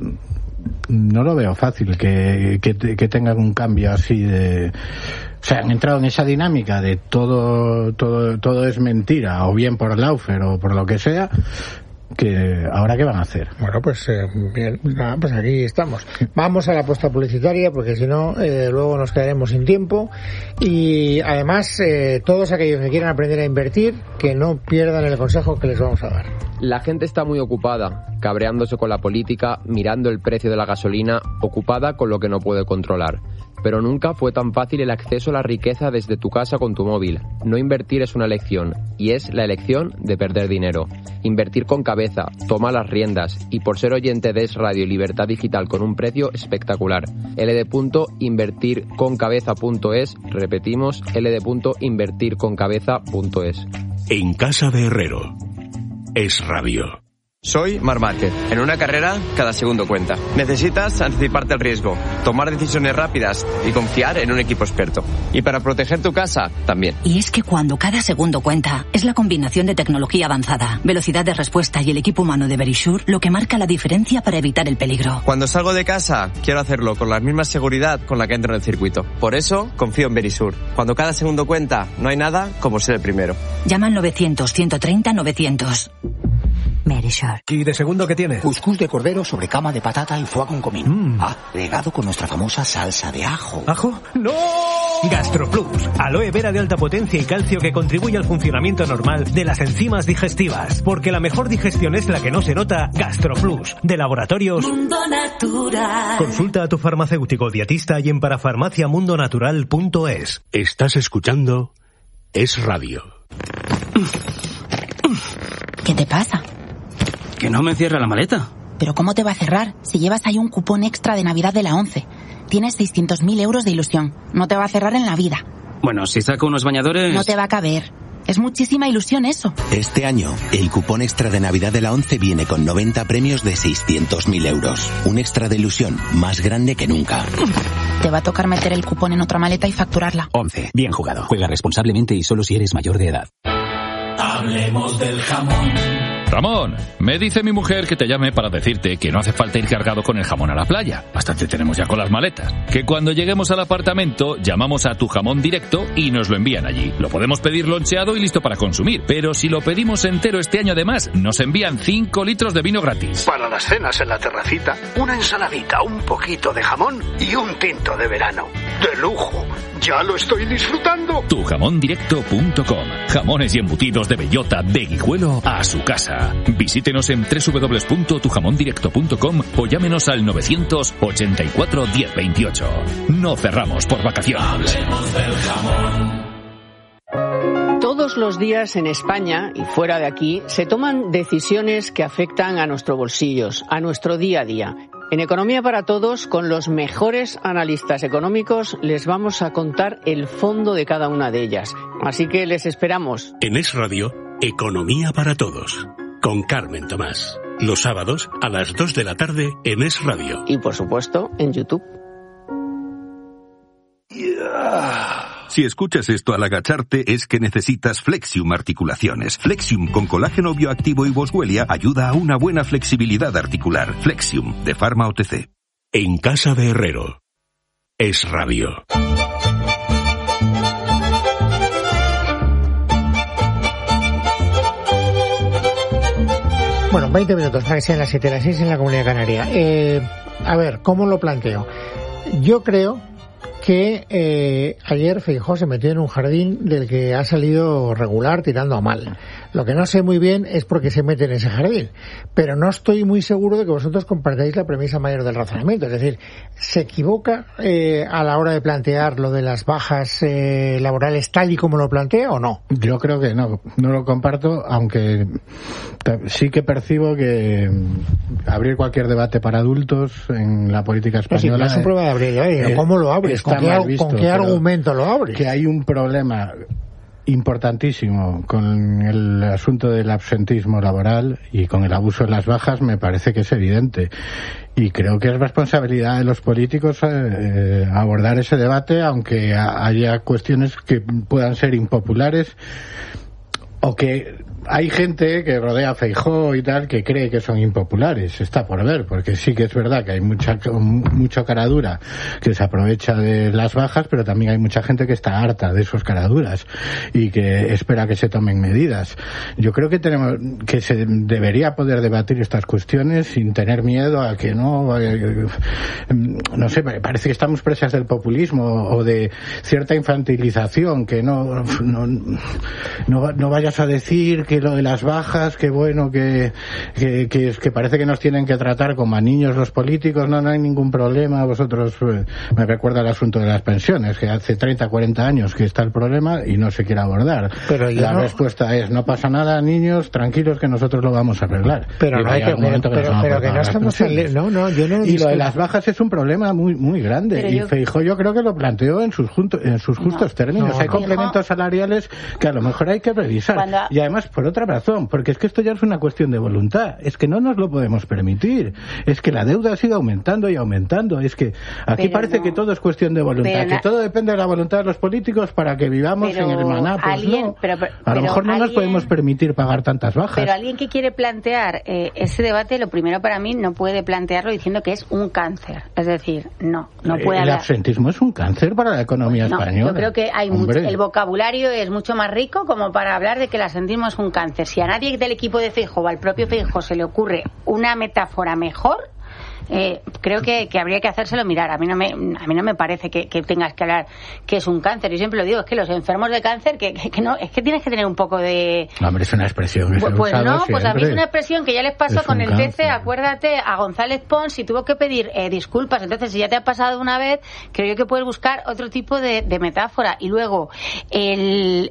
no lo veo fácil que, que, que tengan un cambio así de... O sea, han entrado en esa dinámica de todo todo todo es mentira, o bien por lawfare o por lo que sea, que ahora qué van a hacer. Bueno, pues eh, bien, nada, pues aquí estamos. Vamos a la apuesta publicitaria porque si no eh, luego nos quedaremos sin tiempo y además eh, todos aquellos que quieran aprender a invertir que no pierdan el consejo que les vamos a dar. La gente está muy ocupada, cabreándose con la política, mirando el precio de la gasolina, ocupada con lo que no puede controlar. Pero nunca fue tan fácil el acceso a la riqueza desde tu casa con tu móvil. No invertir es una elección, y es la elección de perder dinero. Invertir con cabeza, toma las riendas, y por ser oyente de Es Radio y Libertad Digital con un precio espectacular. L D punto invertir con cabeza punto es, repetimos, L D punto invertir con cabeza punto es. En casa de Herrero, Es Radio. Soy Marc Márquez. En una carrera, cada segundo cuenta. Necesitas anticiparte al riesgo, tomar decisiones rápidas y confiar en un equipo experto. Y para proteger tu casa, también. Y es que cuando cada segundo cuenta, es la combinación de tecnología avanzada, velocidad de respuesta y el equipo humano de Verisure lo que marca la diferencia para evitar el peligro. Cuando salgo de casa, quiero hacerlo con la misma seguridad con la que entro en el circuito. Por eso, confío en Verisure. Cuando cada segundo cuenta, no hay nada como ser el primero. Llama al novecientos, ciento treinta, novecientos. Verisure. ¿Y de segundo qué tiene? Cuscús de cordero sobre cama de patata y foie con comino. Mm. Ah, regado con nuestra famosa salsa de ajo. ¿Ajo? ¡No! GastroPlus, aloe vera de alta potencia y calcio que contribuye al funcionamiento normal de las enzimas digestivas. Porque la mejor digestión es la que no se nota. GastroPlus, de Laboratorios Mundo Natural. Consulta a tu farmacéutico dietista y en parafarmacia mundo natural punto es. Estás escuchando Es Radio. ¿Qué te pasa? Que no me cierra la maleta. ¿Pero cómo te va a cerrar? Si llevas ahí un cupón extra de Navidad de la ONCE. Tienes seiscientos mil euros de ilusión. No te va a cerrar en la vida. Bueno, si saco unos bañadores... No te va a caber. Es muchísima ilusión eso. Este año, el cupón extra de Navidad de la ONCE viene con noventa premios de seiscientos mil euros. Un extra de ilusión más grande que nunca. Te va a tocar meter el cupón en otra maleta y facturarla. ONCE. Bien jugado. Juega responsablemente y solo si eres mayor de edad. Hablemos del jamón. Ramón, me dice mi mujer que te llame para decirte que no hace falta ir cargado con el jamón a la playa. Bastante tenemos ya con las maletas. Que cuando lleguemos al apartamento llamamos a Tu Jamón Directo y nos lo envían allí. Lo podemos pedir loncheado y listo para consumir. Pero si lo pedimos entero este año además, nos envían cinco litros de vino gratis. Para las cenas en la terracita, una ensaladita, un poquito de jamón y un tinto de verano. ¡De lujo! ¡Ya lo estoy disfrutando! tu jamón directo punto com. Jamones y embutidos de bellota de Guijuelo a su casa. Visítenos en doble u doble u doble u punto tu jamón directo punto com o llámenos al novecientos ochenta y cuatro diez veintiocho. No cerramos por vacaciones. Hablemos del jamón. Todos los días en España y fuera de aquí se toman decisiones que afectan a nuestros bolsillos, a nuestro día a día. En Economía para Todos, con los mejores analistas económicos, les vamos a contar el fondo de cada una de ellas. Así que les esperamos. En Es Radio, Economía para Todos, con Carmen Tomás. Los sábados a las dos de la tarde en Es Radio. Y por supuesto, en YouTube. Si escuchas esto al agacharte es que necesitas Flexium Articulaciones. Flexium con colágeno bioactivo y boswellia ayuda a una buena flexibilidad articular. Flexium, de Pharma O T C. En casa de Herrero. Es Radio. Bueno, veinte minutos para que sean las siete y las seis en la Comunidad Canaria. Eh, a ver, ¿cómo lo planteo? Yo creo que eh, ayer Feijóo se metió en un jardín del que ha salido regular tirando a mal. Lo que no sé muy bien es por qué se mete en ese jardín, pero no estoy muy seguro de que vosotros compartáis la premisa mayor del razonamiento. Es decir, ¿se equivoca eh, a la hora de plantear lo de las bajas eh, laborales tal y como lo plantea o no? Yo creo que no, no lo comparto, aunque sí que percibo que abrir cualquier debate para adultos en la política española... No, sí, es un problema de abrir, ¿eh? ¿Cómo lo abres? ¿Con qué, visto, ¿con qué argumento lo abres? Que hay un problema importantísimo con el asunto del absentismo laboral y con el abuso de las bajas, me parece que es evidente. Y creo que es responsabilidad de los políticos eh, abordar ese debate, aunque haya cuestiones que puedan ser impopulares o que hay gente que rodea a Feijóo y tal que cree que son impopulares. Está por ver, porque sí que es verdad que hay mucha mucho caradura que se aprovecha de las bajas, pero también hay mucha gente que está harta de esos caraduras y que espera que se tomen medidas. Yo creo que tenemos que se debería poder debatir estas cuestiones sin tener miedo a que no eh, no sé, parece que estamos presas del populismo o de cierta infantilización, que no no no, no vayas a decir que lo de las bajas, que bueno, que, que, que, que parece que nos tienen que tratar como a niños los políticos. No, no hay ningún problema. Vosotros, eh, me recuerda el asunto de las pensiones, que hace treinta, cuarenta años que está el problema y no se quiere abordar. Pero la no... respuesta es, no pasa nada, niños, tranquilos, que nosotros lo vamos a arreglar. Pero no hay que, pero, que, pero, pero que no estamos en... No, no, yo no y lo de las bajas es un problema muy muy grande. Pero y yo... Feijóo yo creo que lo planteó en sus, junto, en sus justos no, términos. No, hay no. complementos salariales que a lo mejor hay que revisar. Cuando... Y además, por otra razón, porque es que esto ya es una cuestión de voluntad, es que no nos lo podemos permitir, es que la deuda ha sido aumentando y aumentando, es que aquí pero parece no. que todo es cuestión de voluntad, pero que na... todo depende de la voluntad de los políticos para que vivamos pero en el maná, pues alguien, no, pero, pero, a lo mejor no alguien, nos podemos permitir pagar tantas bajas. Pero alguien que quiere plantear eh, ese debate, lo primero para mí no puede plantearlo diciendo que es un cáncer, es decir, no, no puede el haber... absentismo es un cáncer para la economía no, española. Yo creo que hay mucho, el vocabulario es mucho más rico como para hablar de que el absentismo es un cáncer. Si a nadie del equipo de Feijóo o al propio Feijóo se le ocurre una metáfora mejor, eh, creo que, que habría que hacérselo mirar. A mí no me, a mí no me parece que, que tengas que hablar que es un cáncer. Yo siempre lo digo, es que los enfermos de cáncer, que, que, que no, es que tienes que tener un poco de... No, hombre, es una expresión que pues, se pues ha usado no, pues a mí siempre. es una expresión que ya les pasó Es con el cáncer. T C, acuérdate, a González Pons, y tuvo que pedir eh, disculpas. Entonces, si ya te ha pasado una vez, creo yo que puedes buscar otro tipo de, de metáfora. Y luego, el...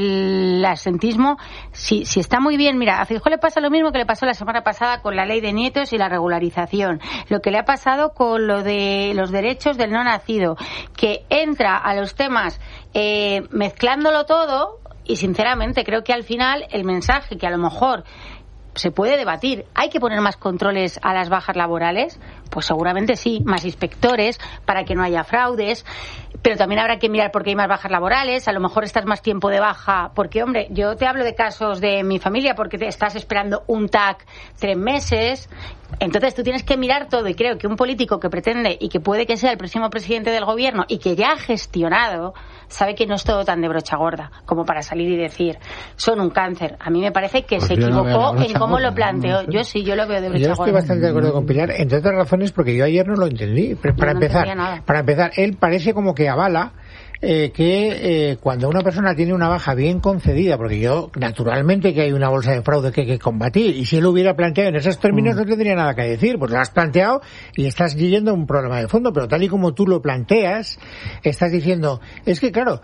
el absentismo, si, si está muy bien, mira, a Feijóo le pasa lo mismo que le pasó la semana pasada con la ley de nietos y la regularización, lo que le ha pasado con lo de los derechos del no nacido, que entra a los temas eh, mezclándolo todo, y sinceramente creo que al final el mensaje que a lo mejor se puede debatir, ¿hay que poner más controles a las bajas laborales? Pues seguramente sí, más inspectores para que no haya fraudes, pero también habrá que mirar por qué hay más bajas laborales. A lo mejor estás más tiempo de baja, porque hombre, yo te hablo de casos de mi familia, porque te estás esperando un T A C tres meses. Entonces tú tienes que mirar todo, y creo que un político que pretende y que puede que sea el próximo presidente del gobierno y que ya ha gestionado, sabe que no es todo tan de brocha gorda como para salir y decir son un cáncer. A mí me parece que pues se equivocó no en cómo gorda, lo planteó. No sé. Yo sí, yo lo veo de brocha gorda. Yo estoy gorda. bastante de acuerdo con Pilar, entre otras razones porque yo ayer no lo entendí. Para, no empezar, para empezar, él parece como que avala eh, que eh, cuando una persona tiene una baja bien concedida, porque yo, naturalmente que hay una bolsa de fraude que hay que combatir, y si él lo hubiera planteado en esos términos mm. no tendría nada que decir, pues lo has planteado y estás yendo a un problema de fondo, pero tal y como tú lo planteas, estás diciendo, es que claro,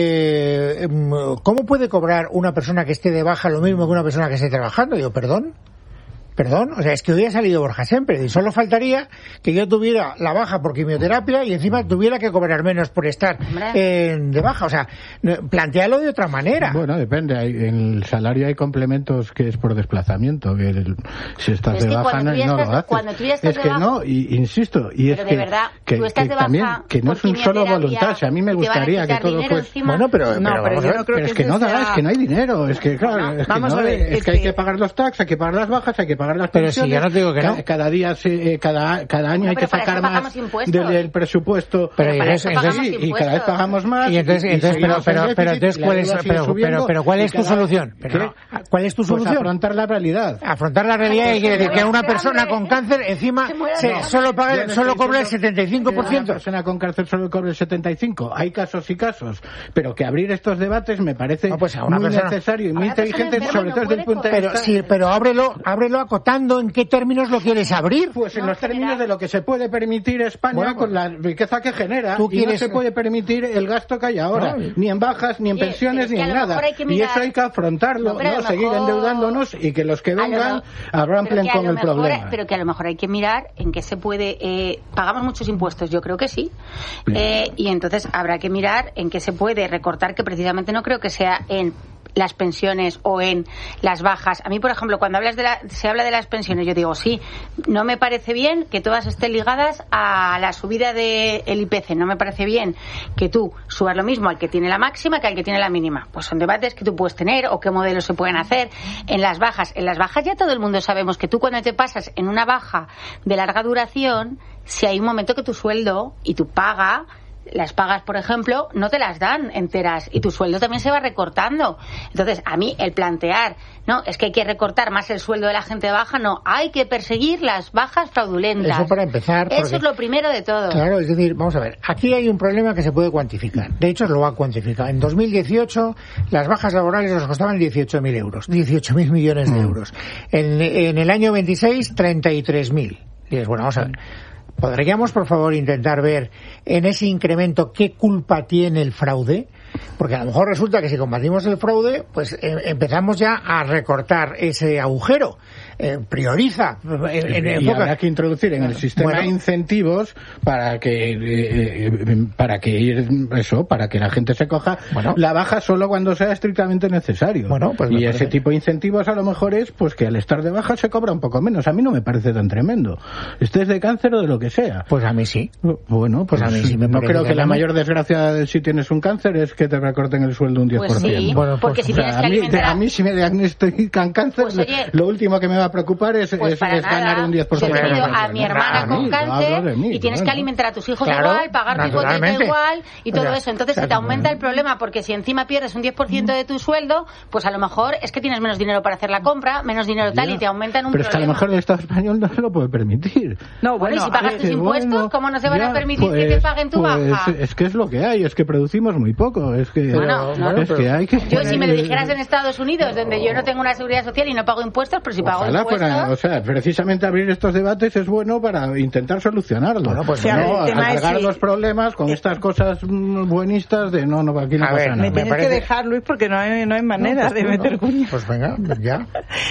eh, ¿cómo puede cobrar una persona que esté de baja lo mismo que una persona que esté trabajando? Digo, perdón. Perdón, o sea, es que hoy ha salido Borja Semper y solo faltaría que yo tuviera la baja por quimioterapia y encima tuviera que cobrar menos por estar eh, de baja. O sea, plantéalo de otra manera. Bueno, depende. Hay, en el salario hay complementos que es por desplazamiento. Que el, si estás es de baja no, no lo haces. Cuando tú ya estás es que de no, y, insisto, y pero es de que, verdad, que, tú estás que de baja también que no es un solo voluntad. Si a mí me gustaría que todo fuese. Bueno, pero, no, pero, pero, vamos yo a ver, no creo pero que es que no da, es que no hay dinero. Es que claro, es que, no, a ver, es que hay que pagar los tax, hay que pagar las bajas, hay que pagar las pensiones. Pero si digo que no. Cada, cada día, se, cada, cada año no, hay que sacar más del, del presupuesto. Pero, pero entonces, entonces, y, y cada vez pagamos más. Y entonces, y entonces pero, pero, pero, entonces, ¿cuál es, pero, pero, pero, ¿cuál es tu solución? Pero, ¿cuál es tu solución? Pues afrontar la realidad. Afrontar la realidad y quiere decir que una persona con cáncer encima se, solo paga, no solo cobra el setenta y cinco por ciento. Una persona con cáncer solo cobra el setenta y cinco por ciento. Hay casos y casos. Pero que abrir estos debates me parece no, pues a una muy persona, necesario y muy inteligente, sobre todo desde el punto de vista. Sí, pero ábrelo, ábrelo acotando en qué términos lo quieres abrir. Pues en no, los términos general. de lo que se puede permitir España bueno, con la riqueza que genera, y quieres... no se puede permitir el gasto que hay ahora, no, ni en bajas, ni en pensiones, ni en nada. Mirar... Y eso hay que afrontarlo, no, no seguir mejor... endeudándonos y que los que vengan lo... abranplen con el mejor, problema. Pero que a lo mejor hay que mirar en qué se puede... Eh, pagamos muchos impuestos, yo creo que sí. Eh, y entonces habrá que mirar en qué se puede recortar, que precisamente no creo que sea en las pensiones o en las bajas. A mí, por ejemplo, cuando hablas de la, se habla de las pensiones, yo digo, sí, no me parece bien que todas estén ligadas a la subida del I P C. No me parece bien que tú subas lo mismo al que tiene la máxima que al que tiene la mínima. Pues son debates que tú puedes tener o qué modelos se pueden hacer. En las bajas, en las bajas ya todo el mundo sabemos que tú cuando te pasas en una baja de larga duración, si hay un momento que tu sueldo y tu paga, las pagas, por ejemplo, no te las dan enteras y tu sueldo también se va recortando. Entonces, a mí el plantear, no, es que hay que recortar más el sueldo de la gente baja, no, hay que perseguir las bajas fraudulentas. Eso para empezar. Eso porque, es lo primero de todo. Claro, es decir, vamos a ver, aquí hay un problema que se puede cuantificar. De hecho, lo va a cuantificar. En dos mil dieciocho, las bajas laborales nos costaban dieciocho mil euros, dieciocho mil millones de euros. En, en el año veintiséis, treinta y tres mil. Y es bueno, vamos a ver. ¿Podríamos, por favor, intentar ver en ese incremento qué culpa tiene el fraude? Porque a lo mejor resulta que si combatimos el fraude, pues eh, empezamos ya a recortar ese agujero. Eh, prioriza. En, en, y habrá que introducir en el sistema bueno, incentivos para que eh, eh, para que ir eso, para que la gente se coja bueno, la baja solo cuando sea estrictamente necesario. Bueno, pues y ese tipo de incentivos a lo mejor es pues que al estar de baja se cobra un poco menos. A mí no me parece tan tremendo. Estés de cáncer o de lo que sea. Pues a mí sí. Bueno, pues, pues a mí sí me parece. No creo que la mayor desgracia si tienes un cáncer es que te recorten el sueldo un diez por ciento. Pues sí, bueno, pues, porque si o sea, tienes que a mí, alimentar... a mí si me diagnostican cáncer, pues, oye, lo último que me va a preocupar es, pues es, es ganar un diez por ciento. Yo he tenido a mi hermana con mí, cáncer mí, y tienes bueno. que alimentar a tus hijos claro, igual, pagar tu hipoteca igual y todo o sea, eso. Entonces se te aumenta el problema porque si encima pierdes un diez por ciento de tu sueldo, pues a lo mejor es que tienes menos dinero para hacer la compra, menos dinero tal, ya, y te aumentan un pero problema. Pero es que a lo mejor el Estado español no se lo puede permitir. No, bueno, bueno y si pagas tus impuestos, bueno, ¿cómo no se van ya, a permitir pues, que te paguen tu pues, baja? Es que es lo que hay, es que producimos muy poco. Es que, bueno, no, es que hay que... Yo si me lo dijeras en Estados Unidos, donde yo no tengo una seguridad social y no pago impuestos, pero si pago Ojalá impuestos... Fuera, o sea, precisamente abrir estos debates es bueno para intentar solucionarlo. Bueno, pues no, no, alargar si... los problemas con estas cosas buenistas de no, no, aquí no a pasa ver, nada. Me tienes me parece... que dejar, Luis, porque no hay, no hay manera no, pues, de meter no. cuñas. Pues venga, ya.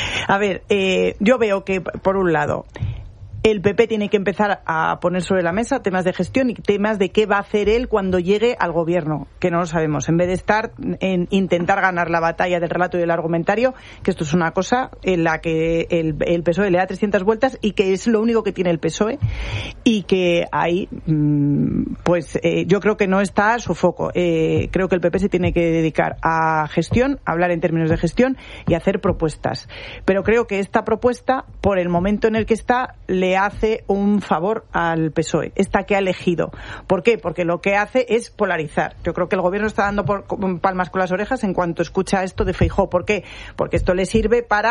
A ver, eh, yo veo que, por un lado, el P P tiene que empezar a poner sobre la mesa temas de gestión y temas de qué va a hacer él cuando llegue al gobierno, que no lo sabemos. En vez de estar en intentar ganar la batalla del relato y del argumentario, que esto es una cosa en la que el, el P S O E le da trescientas vueltas y que es lo único que tiene el P S O E y que ahí, pues eh, yo creo que no está a su foco. Eh, creo que el P P se tiene que dedicar a gestión, a hablar en términos de gestión y a hacer propuestas. Pero creo que esta propuesta, por el momento en el que está, le hace un favor al P S O E, esta que ha elegido. ¿Por qué? Porque lo que hace es polarizar. Yo creo que el gobierno está dando por palmas con las orejas en cuanto escucha esto de Feijóo. ¿Por qué? Porque esto le sirve para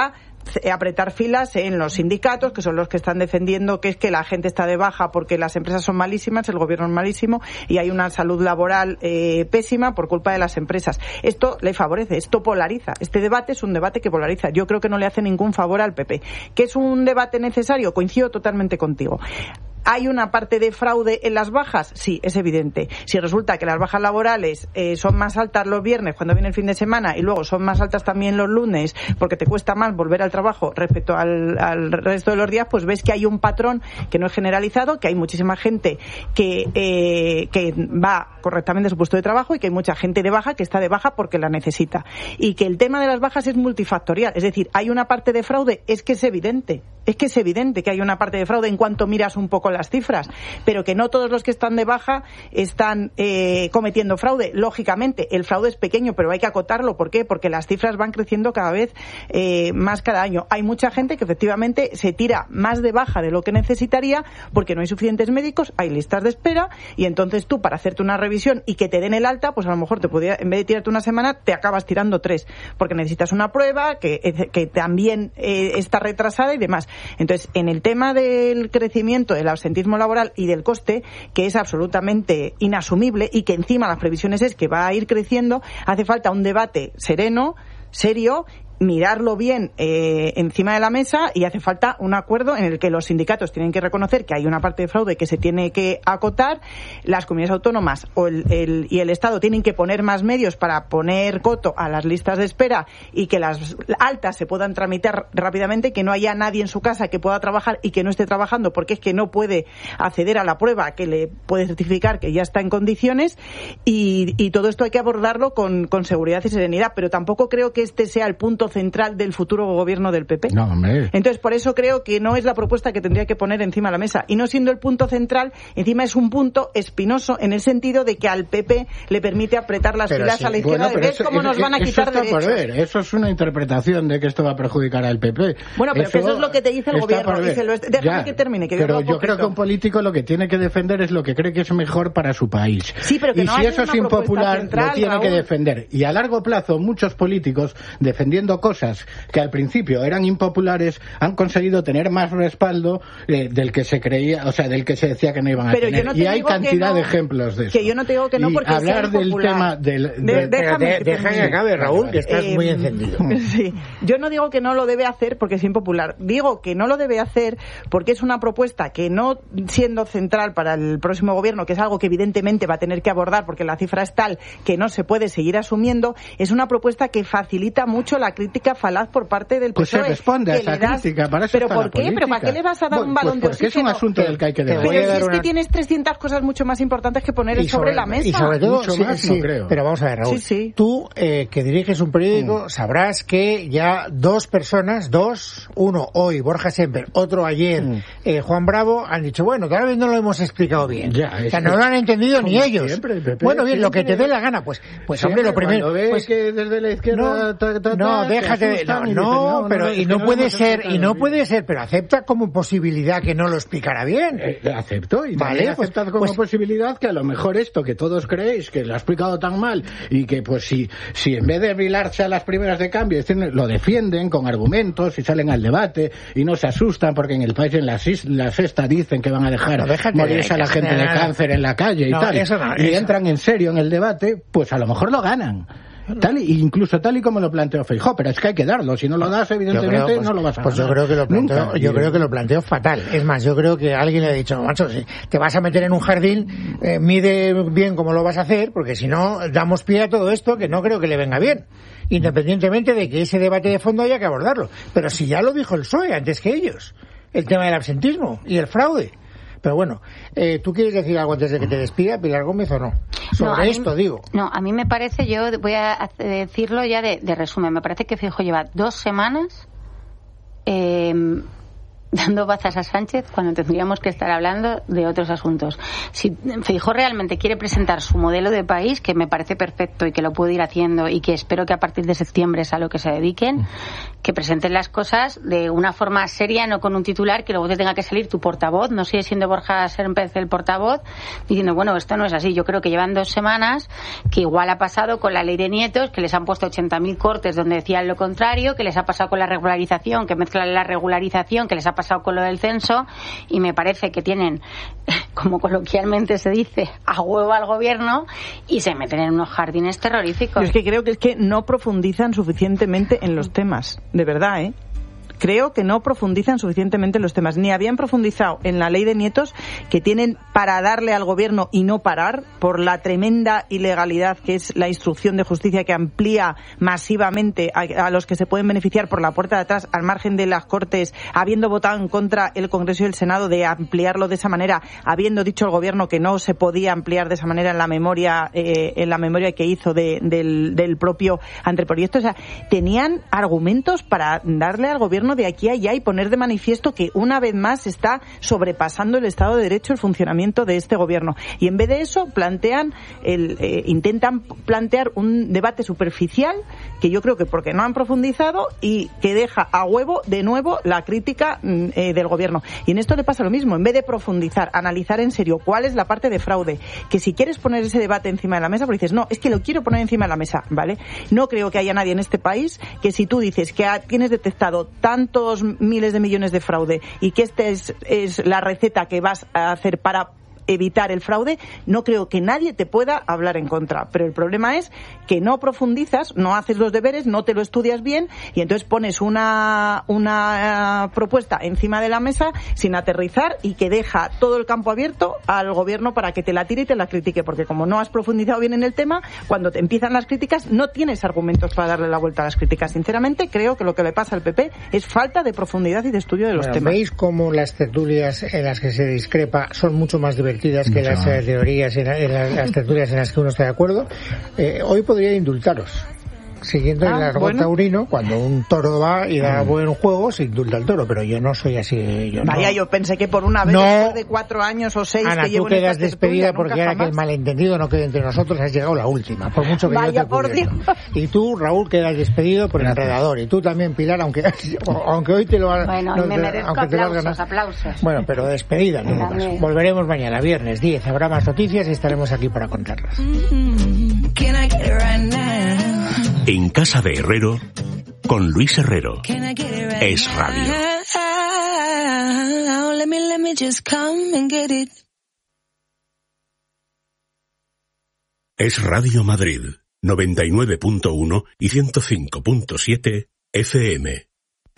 apretar filas en los sindicatos, que son los que están defendiendo que es que la gente está de baja porque las empresas son malísimas, el gobierno es malísimo y hay una salud laboral eh, pésima por culpa de las empresas. Esto le favorece, esto polariza. Este debate es un debate que polariza. Yo creo que no le hace ningún favor al P P. ¿Que es un debate necesario? Coincido totalmente contigo. ¿Hay una parte de fraude en las bajas? Sí, es evidente. Si resulta que las bajas laborales eh, son más altas los viernes cuando viene el fin de semana y luego son más altas también los lunes porque te cuesta más volver al trabajo respecto al, al resto de los días, pues ves que hay un patrón que no es generalizado, que hay muchísima gente que, eh, que va correctamente a su puesto de trabajo y que hay mucha gente de baja que está de baja porque la necesita. Y que el tema de las bajas es multifactorial. Es decir, hay una parte de fraude, es que es evidente. Es que es evidente que hay una parte de fraude en cuanto miras un poco las cifras, pero que no todos los que están de baja están eh, cometiendo fraude. Lógicamente, el fraude es pequeño, pero hay que acotarlo. ¿Por qué? Porque las cifras van creciendo cada vez eh, más cada año. Hay mucha gente que efectivamente se tira más de baja de lo que necesitaría porque no hay suficientes médicos, hay listas de espera y entonces tú para hacerte una revisión y que te den el alta, pues a lo mejor te podría, en vez de tirarte una semana, te acabas tirando tres porque necesitas una prueba que, que también eh, está retrasada y demás. Entonces, en el tema del crecimiento del absentismo laboral y del coste, que es absolutamente inasumible y que encima las previsiones es que va a ir creciendo, hace falta un debate sereno, serio, mirarlo bien eh, encima de la mesa y hace falta un acuerdo en el que los sindicatos tienen que reconocer que hay una parte de fraude que se tiene que acotar, las comunidades autónomas o el, el, y el Estado tienen que poner más medios para poner coto a las listas de espera y que las altas se puedan tramitar rápidamente, que no haya nadie en su casa que pueda trabajar y que no esté trabajando porque es que no puede acceder a la prueba que le puede certificar que ya está en condiciones y, y todo esto hay que abordarlo con, con seguridad y serenidad, pero tampoco creo que este sea el punto central del futuro gobierno del P P. No, hombre. Entonces, por eso creo que no es la propuesta que tendría que poner encima de la mesa. Y no siendo el punto central, encima es un punto espinoso en el sentido de que al P P le permite apretar las pero filas sí. a la izquierda bueno, de ver cómo eso, nos van a quitar eso está derechos. Por ver. Eso es una interpretación de que esto va a perjudicar al P P. Bueno, pero eso, que eso es lo que te dice el gobierno. Y se lo, déjame ya, que termine. Que pero yo creo que un político lo que tiene que defender es lo que cree que es mejor para su país. Sí, pero que y no si hay eso una es impopular, central, lo tiene Raúl. que defender. Y a largo plazo, muchos políticos, defendiendo cosas que al principio eran impopulares, han conseguido tener más respaldo eh, del que se creía, o sea, del que se decía que no iban a pero tener. Yo no te y hay digo cantidad no, de ejemplos de eso. Que yo no te digo que no y porque hablar sea del tema del... De, de, déjame de, deja que acabe, Raúl, que estás eh, muy encendido. Sí. Yo no digo que no lo debe hacer porque es impopular. Digo que no lo debe hacer porque es una propuesta que no siendo central para el próximo gobierno, que es algo que evidentemente va a tener que abordar porque la cifra es tal que no se puede seguir asumiendo, es una propuesta que facilita mucho la crítica falaz por parte del P S O E. Pues se responde a esa das... crítica, para eso ¿Pero está por la qué? política. ¿Pero para qué le vas a dar bueno, un balón pues de oxígeno? Porque es un asunto del que hay que defender. Pero si es una... que tienes trescientas cosas mucho más importantes que poner sobre, sobre la mesa. Y sobre todo, mucho sí, más, sí, no creo. Pero vamos a ver, Raúl. Sí, sí. Tú, eh, que diriges un periódico, mm. sabrás que ya dos personas, dos, uno hoy, Borja Semper, otro ayer, mm. eh, Juan Bravo, han dicho, bueno, tal vez no lo hemos explicado bien. Ya, o sea, no lo han entendido ni ellos. Siempre, Pepe, bueno, bien, siempre. lo que te dé la gana, pues, pues hombre, lo primero. Ves pues, que desde la izquierda, no, ta, ta, no ta, déjate de, no, no, no, no, pero no, y no, no puede ser, y no bien. puede ser, pero acepta como posibilidad que no lo explicará bien. Eh, acepto y vale, también pues, aceptad como pues, posibilidad que a lo mejor esto que todos creéis que lo ha explicado tan mal y que pues si, si en vez de brilarse a las primeras de cambio lo defienden con argumentos y salen al debate y no se asustan porque en el país en la, la sexta dicen que van a dejar no, morirse a la gente de cáncer en la calle y no, tal eso no, y eso. entran en serio en el debate, pues a lo mejor lo ganan. Tal y, incluso tal y como lo planteó Feijóo, pero es que hay que darlo, si no lo das evidentemente creo, pues, no lo vas a pues ganar. yo creo que lo planteo, Nunca. yo creo que lo planteo fatal. Es más, yo creo que alguien le ha dicho, macho, si te vas a meter en un jardín, eh, mide bien cómo lo vas a hacer, porque si no damos pie a todo esto que no creo que le venga bien. Independientemente de que ese debate de fondo haya que abordarlo. Pero si ya lo dijo el P S O E antes que ellos, el tema del absentismo y el fraude. Pero bueno, eh, ¿tú quieres decir algo antes de que te despida, Pilar Gómez, o no? Sobre no, esto, mí, digo. No, a mí me parece, yo voy a decirlo ya de, de resumen, me parece que Feijóo lleva dos semanas eh, dando bazas a Sánchez cuando tendríamos que estar hablando de otros asuntos. Si Feijóo realmente quiere presentar su modelo de país, que me parece perfecto y que lo puede ir haciendo y que espero que a partir de septiembre es a lo que se dediquen, que presenten las cosas de una forma seria, no con un titular que luego te tenga que salir tu portavoz, no sigue siendo Borja Sémper el portavoz, diciendo, bueno, esto no es así. Yo creo que llevan dos semanas, que igual ha pasado con la ley de nietos, que les han puesto ochenta mil cortes donde decían lo contrario, que les ha pasado con la regularización, que mezclan la regularización, que les ha pasado con lo del censo, y me parece que tienen, como coloquialmente se dice, a huevo al gobierno y se meten en unos jardines terroríficos. Yo es que creo que es que no profundizan suficientemente en los temas, de verdad, ¿eh? Creo que no profundizan suficientemente en los temas. Ni habían profundizado en la ley de nietos, que tienen para darle al gobierno y no parar, por la tremenda ilegalidad que es la instrucción de justicia, que amplía masivamente a, a los que se pueden beneficiar por la puerta de atrás, al margen de las Cortes, habiendo votado en contra el Congreso y el Senado de ampliarlo de esa manera, habiendo dicho el gobierno que no se podía ampliar de esa manera en la memoria eh, en la memoria que hizo de, del, del propio anteproyecto. O sea, tenían argumentos para darle al gobierno de aquí a allá y poner de manifiesto que una vez más está sobrepasando el Estado de Derecho el funcionamiento de este gobierno. Y en vez de eso plantean el, eh, intentan plantear un debate superficial, que yo creo que porque no han profundizado, y que deja a huevo de nuevo la crítica eh, del gobierno. Y en esto le pasa lo mismo. En vez de profundizar, analizar en serio cuál es la parte de fraude, que si quieres poner ese debate encima de la mesa, porque dices, no, es que lo quiero poner encima de la mesa, ¿vale? No creo que haya nadie en este país que, si tú dices que ha, tienes detectado tan tantos miles de millones de fraude y que esta es, es la receta que vas a hacer para evitar el fraude, no creo que nadie te pueda hablar en contra. Pero el problema es que no profundizas, no haces los deberes, no te lo estudias bien, y entonces pones una, una uh, propuesta encima de la mesa sin aterrizar, y que deja todo el campo abierto al gobierno para que te la tire y te la critique, porque como no has profundizado bien en el tema, cuando te empiezan las críticas no tienes argumentos para darle la vuelta a las críticas. Sinceramente, creo que lo que le pasa al P P es falta de profundidad y de estudio de los bueno, temas. ¿Veis cómo las tertulias en las que se discrepa son mucho más divertidas que las eh, teorías en, en las, las tertulias en las que uno está de acuerdo? Eh, hoy podría indultaros. Siguiendo ah, el argot bueno. taurino, cuando un toro va y da mm. buen juego, se indulta al toro, pero yo no soy así. Yo Vaya, no. yo pensé que por una vez, no. después de cuatro años o seis Ana, que llevo tú quedas en despedida tertulia, porque ahora jamás. que el malentendido no quede entre nosotros, has llegado la última, por mucho que Vaya, yo te por Dios. Y tú, Raúl, quedas despedido por el enredador, y tú también, Pilar, aunque aunque hoy te lo has bueno, no, me merezco aunque te aplausos, lo has aplausos. Bueno, pero despedida, no más. Volveremos mañana, viernes diez, habrá más noticias y estaremos aquí para contarlas. En Casa de Herrero, con Luis Herrero. Es Radio. Es Radio Madrid, noventa y nueve punto uno y ciento cinco punto siete F M.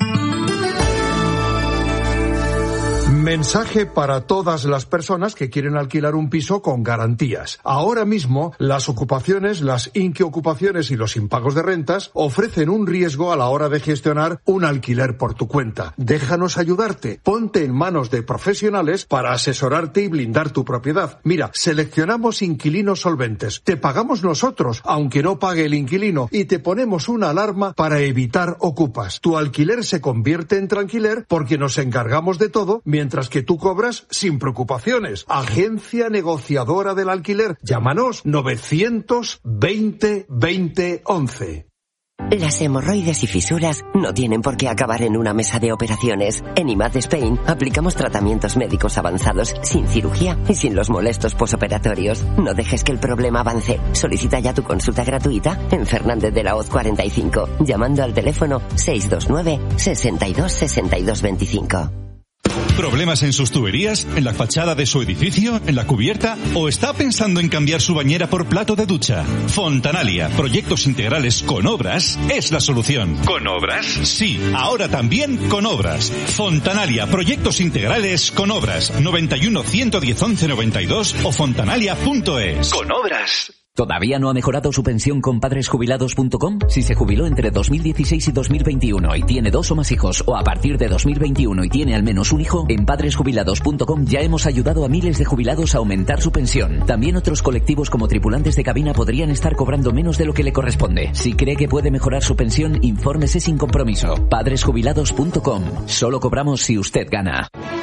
Mensaje para todas las personas que quieren alquilar un piso con garantías. Ahora mismo, las ocupaciones, las inquiocupaciones y los impagos de rentas ofrecen un riesgo a la hora de gestionar un alquiler por tu cuenta. Déjanos ayudarte. Ponte en manos de profesionales para asesorarte y blindar tu propiedad. Mira, seleccionamos inquilinos solventes. Te pagamos nosotros, aunque no pague el inquilino, y te ponemos una alarma para evitar ocupas. Tu alquiler se convierte en tranquiler porque nos encargamos de todo, mientras que tú cobras sin preocupaciones. Agencia negociadora del alquiler. Llámanos novecientos veinte veinte once. Las hemorroides y fisuras no tienen por qué acabar en una mesa de operaciones. En I M A D Spain aplicamos tratamientos médicos avanzados sin cirugía y sin los molestos posoperatorios. No dejes que el problema avance. Solicita ya tu consulta gratuita en Fernández de la Hoz cuarenta y cinco, llamando al teléfono seis dos nueve, sesenta y dos, sesenta y dos veinticinco. ¿Problemas en sus tuberías? ¿En la fachada de su edificio? ¿En la cubierta? ¿O está pensando en cambiar su bañera por plato de ducha? Fontanalia, proyectos integrales con obras, es la solución. ¿Con obras? Sí, ahora también con obras. Fontanalia, proyectos integrales con obras. noventa y uno, ciento diez, once noventa y dos o fontanalia punto es. Con obras. ¿Todavía no ha mejorado su pensión con padres jubilados punto com? Si se jubiló entre dos mil dieciséis y dos mil veintiuno y tiene dos o más hijos, o a partir de dos mil veintiuno y tiene al menos un hijo, en padres jubilados punto com ya hemos ayudado a miles de jubilados a aumentar su pensión. También otros colectivos como tripulantes de cabina podrían estar cobrando menos de lo que le corresponde. Si cree que puede mejorar su pensión, infórmese sin compromiso. padres jubilados punto com. Solo cobramos si usted gana.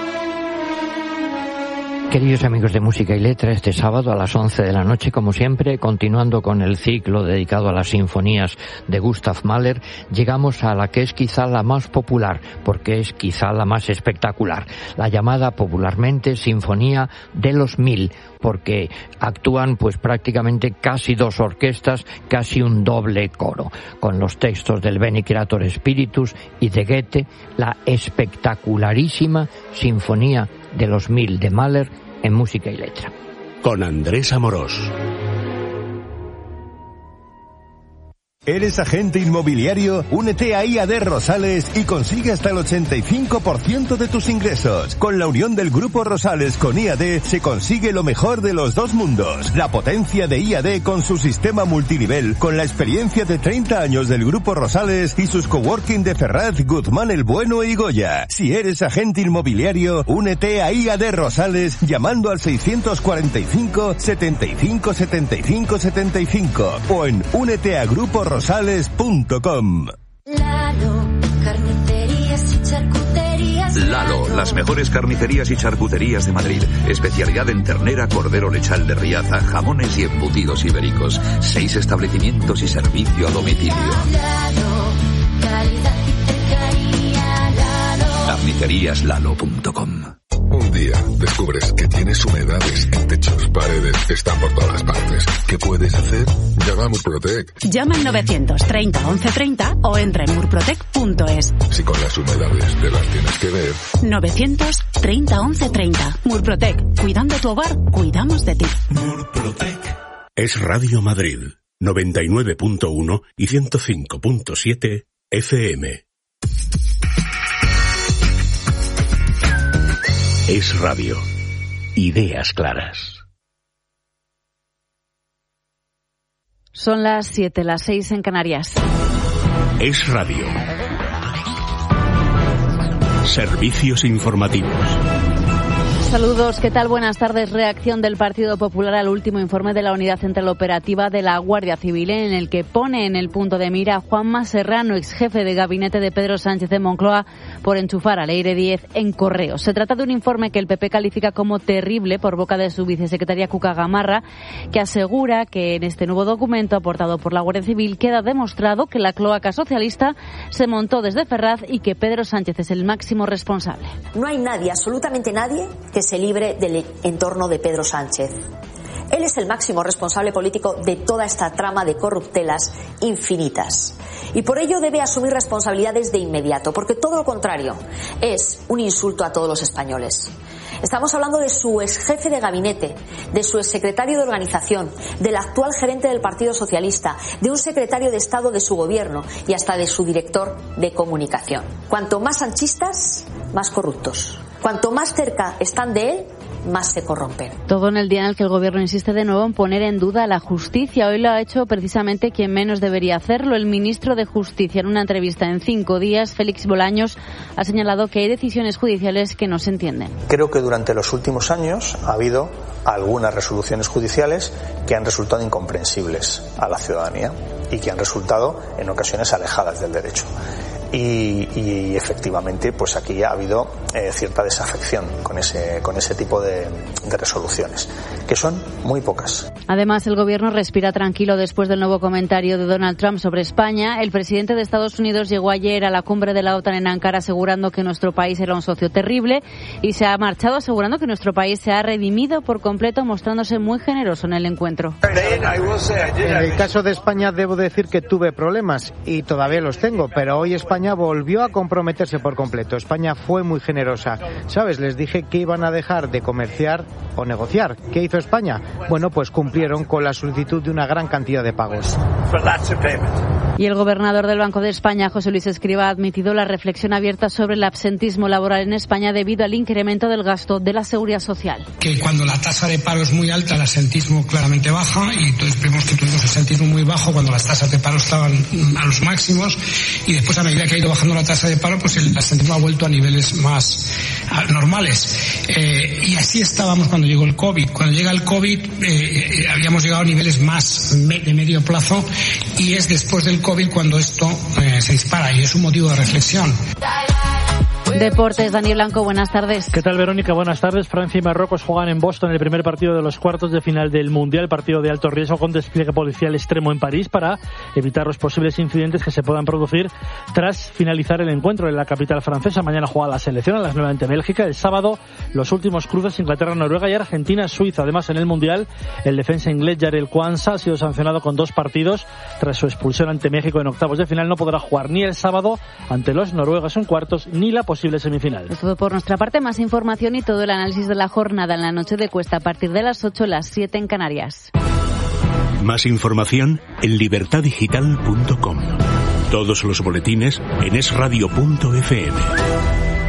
Queridos amigos de Música y Letra, este sábado a las once de la noche, como siempre, continuando con el ciclo dedicado a las sinfonías de Gustav Mahler, llegamos a la que es quizá la más popular, porque es quizá la más espectacular, la llamada popularmente Sinfonía de los Mil, porque actúan pues prácticamente casi dos orquestas, casi un doble coro, con los textos del Bene Creator Spiritus y de Goethe, la espectacularísima Sinfonía de los Mil de Mahler en Música y Letra. Con Andrés Amorós. ¿Eres agente inmobiliario? Únete a I A D Rosales y consigue hasta el ochenta y cinco por ciento de tus ingresos. Con la unión del Grupo Rosales con I A D se consigue lo mejor de los dos mundos. La potencia de I A D con su sistema multinivel, con la experiencia de treinta años del Grupo Rosales y sus coworking de Ferraz, Guzmán el Bueno y Goya. Si eres agente inmobiliario, únete a I A D Rosales llamando al seiscientos cuarenta y cinco, setenta y cinco, setenta y cinco, setenta y cinco o en únete a Grupo Rosales. Rosales punto com. Lalo, carnicerías y charcuterías. Lalo, las mejores carnicerías y charcuterías de Madrid. Especialidad en ternera, cordero lechal de Riaza, jamones y embutidos ibéricos. Seis establecimientos y servicio a domicilio. Lalo, calidad y cercanía. Lalo. carnicerías lalo punto com. Un día descubres que tienes humedades en techos, paredes, están por todas partes. ¿Qué puedes hacer? Llama a Murprotec. Llama al novecientos treinta once treinta o entra en murprotec punto es. Si con las humedades te las tienes que ver. novecientos treinta once treinta. Murprotec. Cuidando tu hogar, cuidamos de ti. Murprotec. Es Radio Madrid, noventa y nueve punto uno y ciento cinco punto siete F M. Es radio. Ideas claras. Son las siete, las seis en Canarias. Es radio. Servicios informativos. Saludos, ¿qué tal? Buenas tardes. Reacción del Partido Popular al último informe de la Unidad Central Operativa de la Guardia Civil, en el que pone en el punto de mira a Juanma Serrano, ex jefe de gabinete de Pedro Sánchez de Moncloa, por enchufar a Leire Díez en correos. Se trata de un informe que el P P califica como terrible por boca de su vicesecretaria Cuca Gamarra, que asegura que en este nuevo documento aportado por la Guardia Civil queda demostrado que la cloaca socialista se montó desde Ferraz y que Pedro Sánchez es el máximo responsable. No hay nadie, absolutamente nadie, que se libre del entorno de Pedro Sánchez. Él es el máximo responsable político de toda esta trama de corruptelas infinitas. Y por ello debe asumir responsabilidades de inmediato, porque todo lo contrario es un insulto a todos los españoles. Estamos hablando de su ex jefe de gabinete, de su ex secretario de organización, del actual gerente del Partido Socialista, de un secretario de Estado de su gobierno y hasta de su director de comunicación. Cuanto más sanchistas, más corruptos. Cuanto más cerca están de él, más se corrompen. Todo en el día en el que el gobierno insiste de nuevo en poner en duda la justicia. Hoy lo ha hecho precisamente quien menos debería hacerlo, el ministro de Justicia. En una entrevista en Cinco Días, Félix Bolaños ha señalado que hay decisiones judiciales que no se entienden. Creo que durante los últimos años ha habido algunas resoluciones judiciales que han resultado incomprensibles a la ciudadanía y que han resultado en ocasiones alejadas del derecho. Y, y efectivamente pues aquí ha habido eh, cierta desafección con ese con ese tipo de, de resoluciones, que son muy pocas. Además, el gobierno respira tranquilo después del nuevo comentario de Donald Trump sobre España. El presidente de Estados Unidos llegó ayer a la cumbre de la OTAN en Ankara asegurando que nuestro país era un socio terrible y se ha marchado asegurando que nuestro país se ha redimido por completo, mostrándose muy generoso en el encuentro. En el caso de España debo decir que tuve problemas y todavía los tengo, pero hoy España España volvió a comprometerse por completo. España fue muy generosa. ¿Sabes? Les dije que iban a dejar de comerciar o negociar. ¿Qué hizo España? Bueno, pues cumplieron con la solicitud de una gran cantidad de pagos. Y el gobernador del Banco de España, José Luis Escrivá, ha admitido la reflexión abierta sobre el absentismo laboral en España debido al incremento del gasto de la seguridad social. Que cuando la tasa de paro es muy alta, el absentismo claramente baja, y entonces vemos que tuvimos absentismo muy bajo cuando las tasas de paro estaban a los máximos, y después, a medida que ha ido bajando la tasa de paro, pues el absentismo ha vuelto a niveles más a, normales. Eh, y así estábamos cuando llegó el COVID. Cuando llega el COVID, eh, eh, habíamos llegado a niveles más me, de medio plazo, y es después del COVID cuando esto eh, se dispara, y es un motivo de reflexión. Deportes, Dani Blanco, buenas tardes. ¿Qué tal, Verónica? Buenas tardes. Francia y Marruecos juegan en Boston el primer partido de los cuartos de final del Mundial, partido de alto riesgo con despliegue policial extremo en París para evitar los posibles incidentes que se puedan producir tras finalizar el encuentro en la capital francesa. Mañana juega la selección a las nueve ante Bélgica. El sábado los últimos cruces Inglaterra, Noruega y Argentina, Suiza. Además, en el Mundial, el defensa inglés Jarell Quansah ha sido sancionado con dos partidos tras su expulsión ante México en octavos de final. No podrá jugar ni el sábado ante los noruegos en cuartos ni la posible semifinal. Es todo por nuestra parte. Más información y todo el análisis de la jornada en la noche de Cuesta a partir de las ocho, las siete en Canarias. Más información en libertad digital punto com. Todos los boletines en es radio punto efe eme.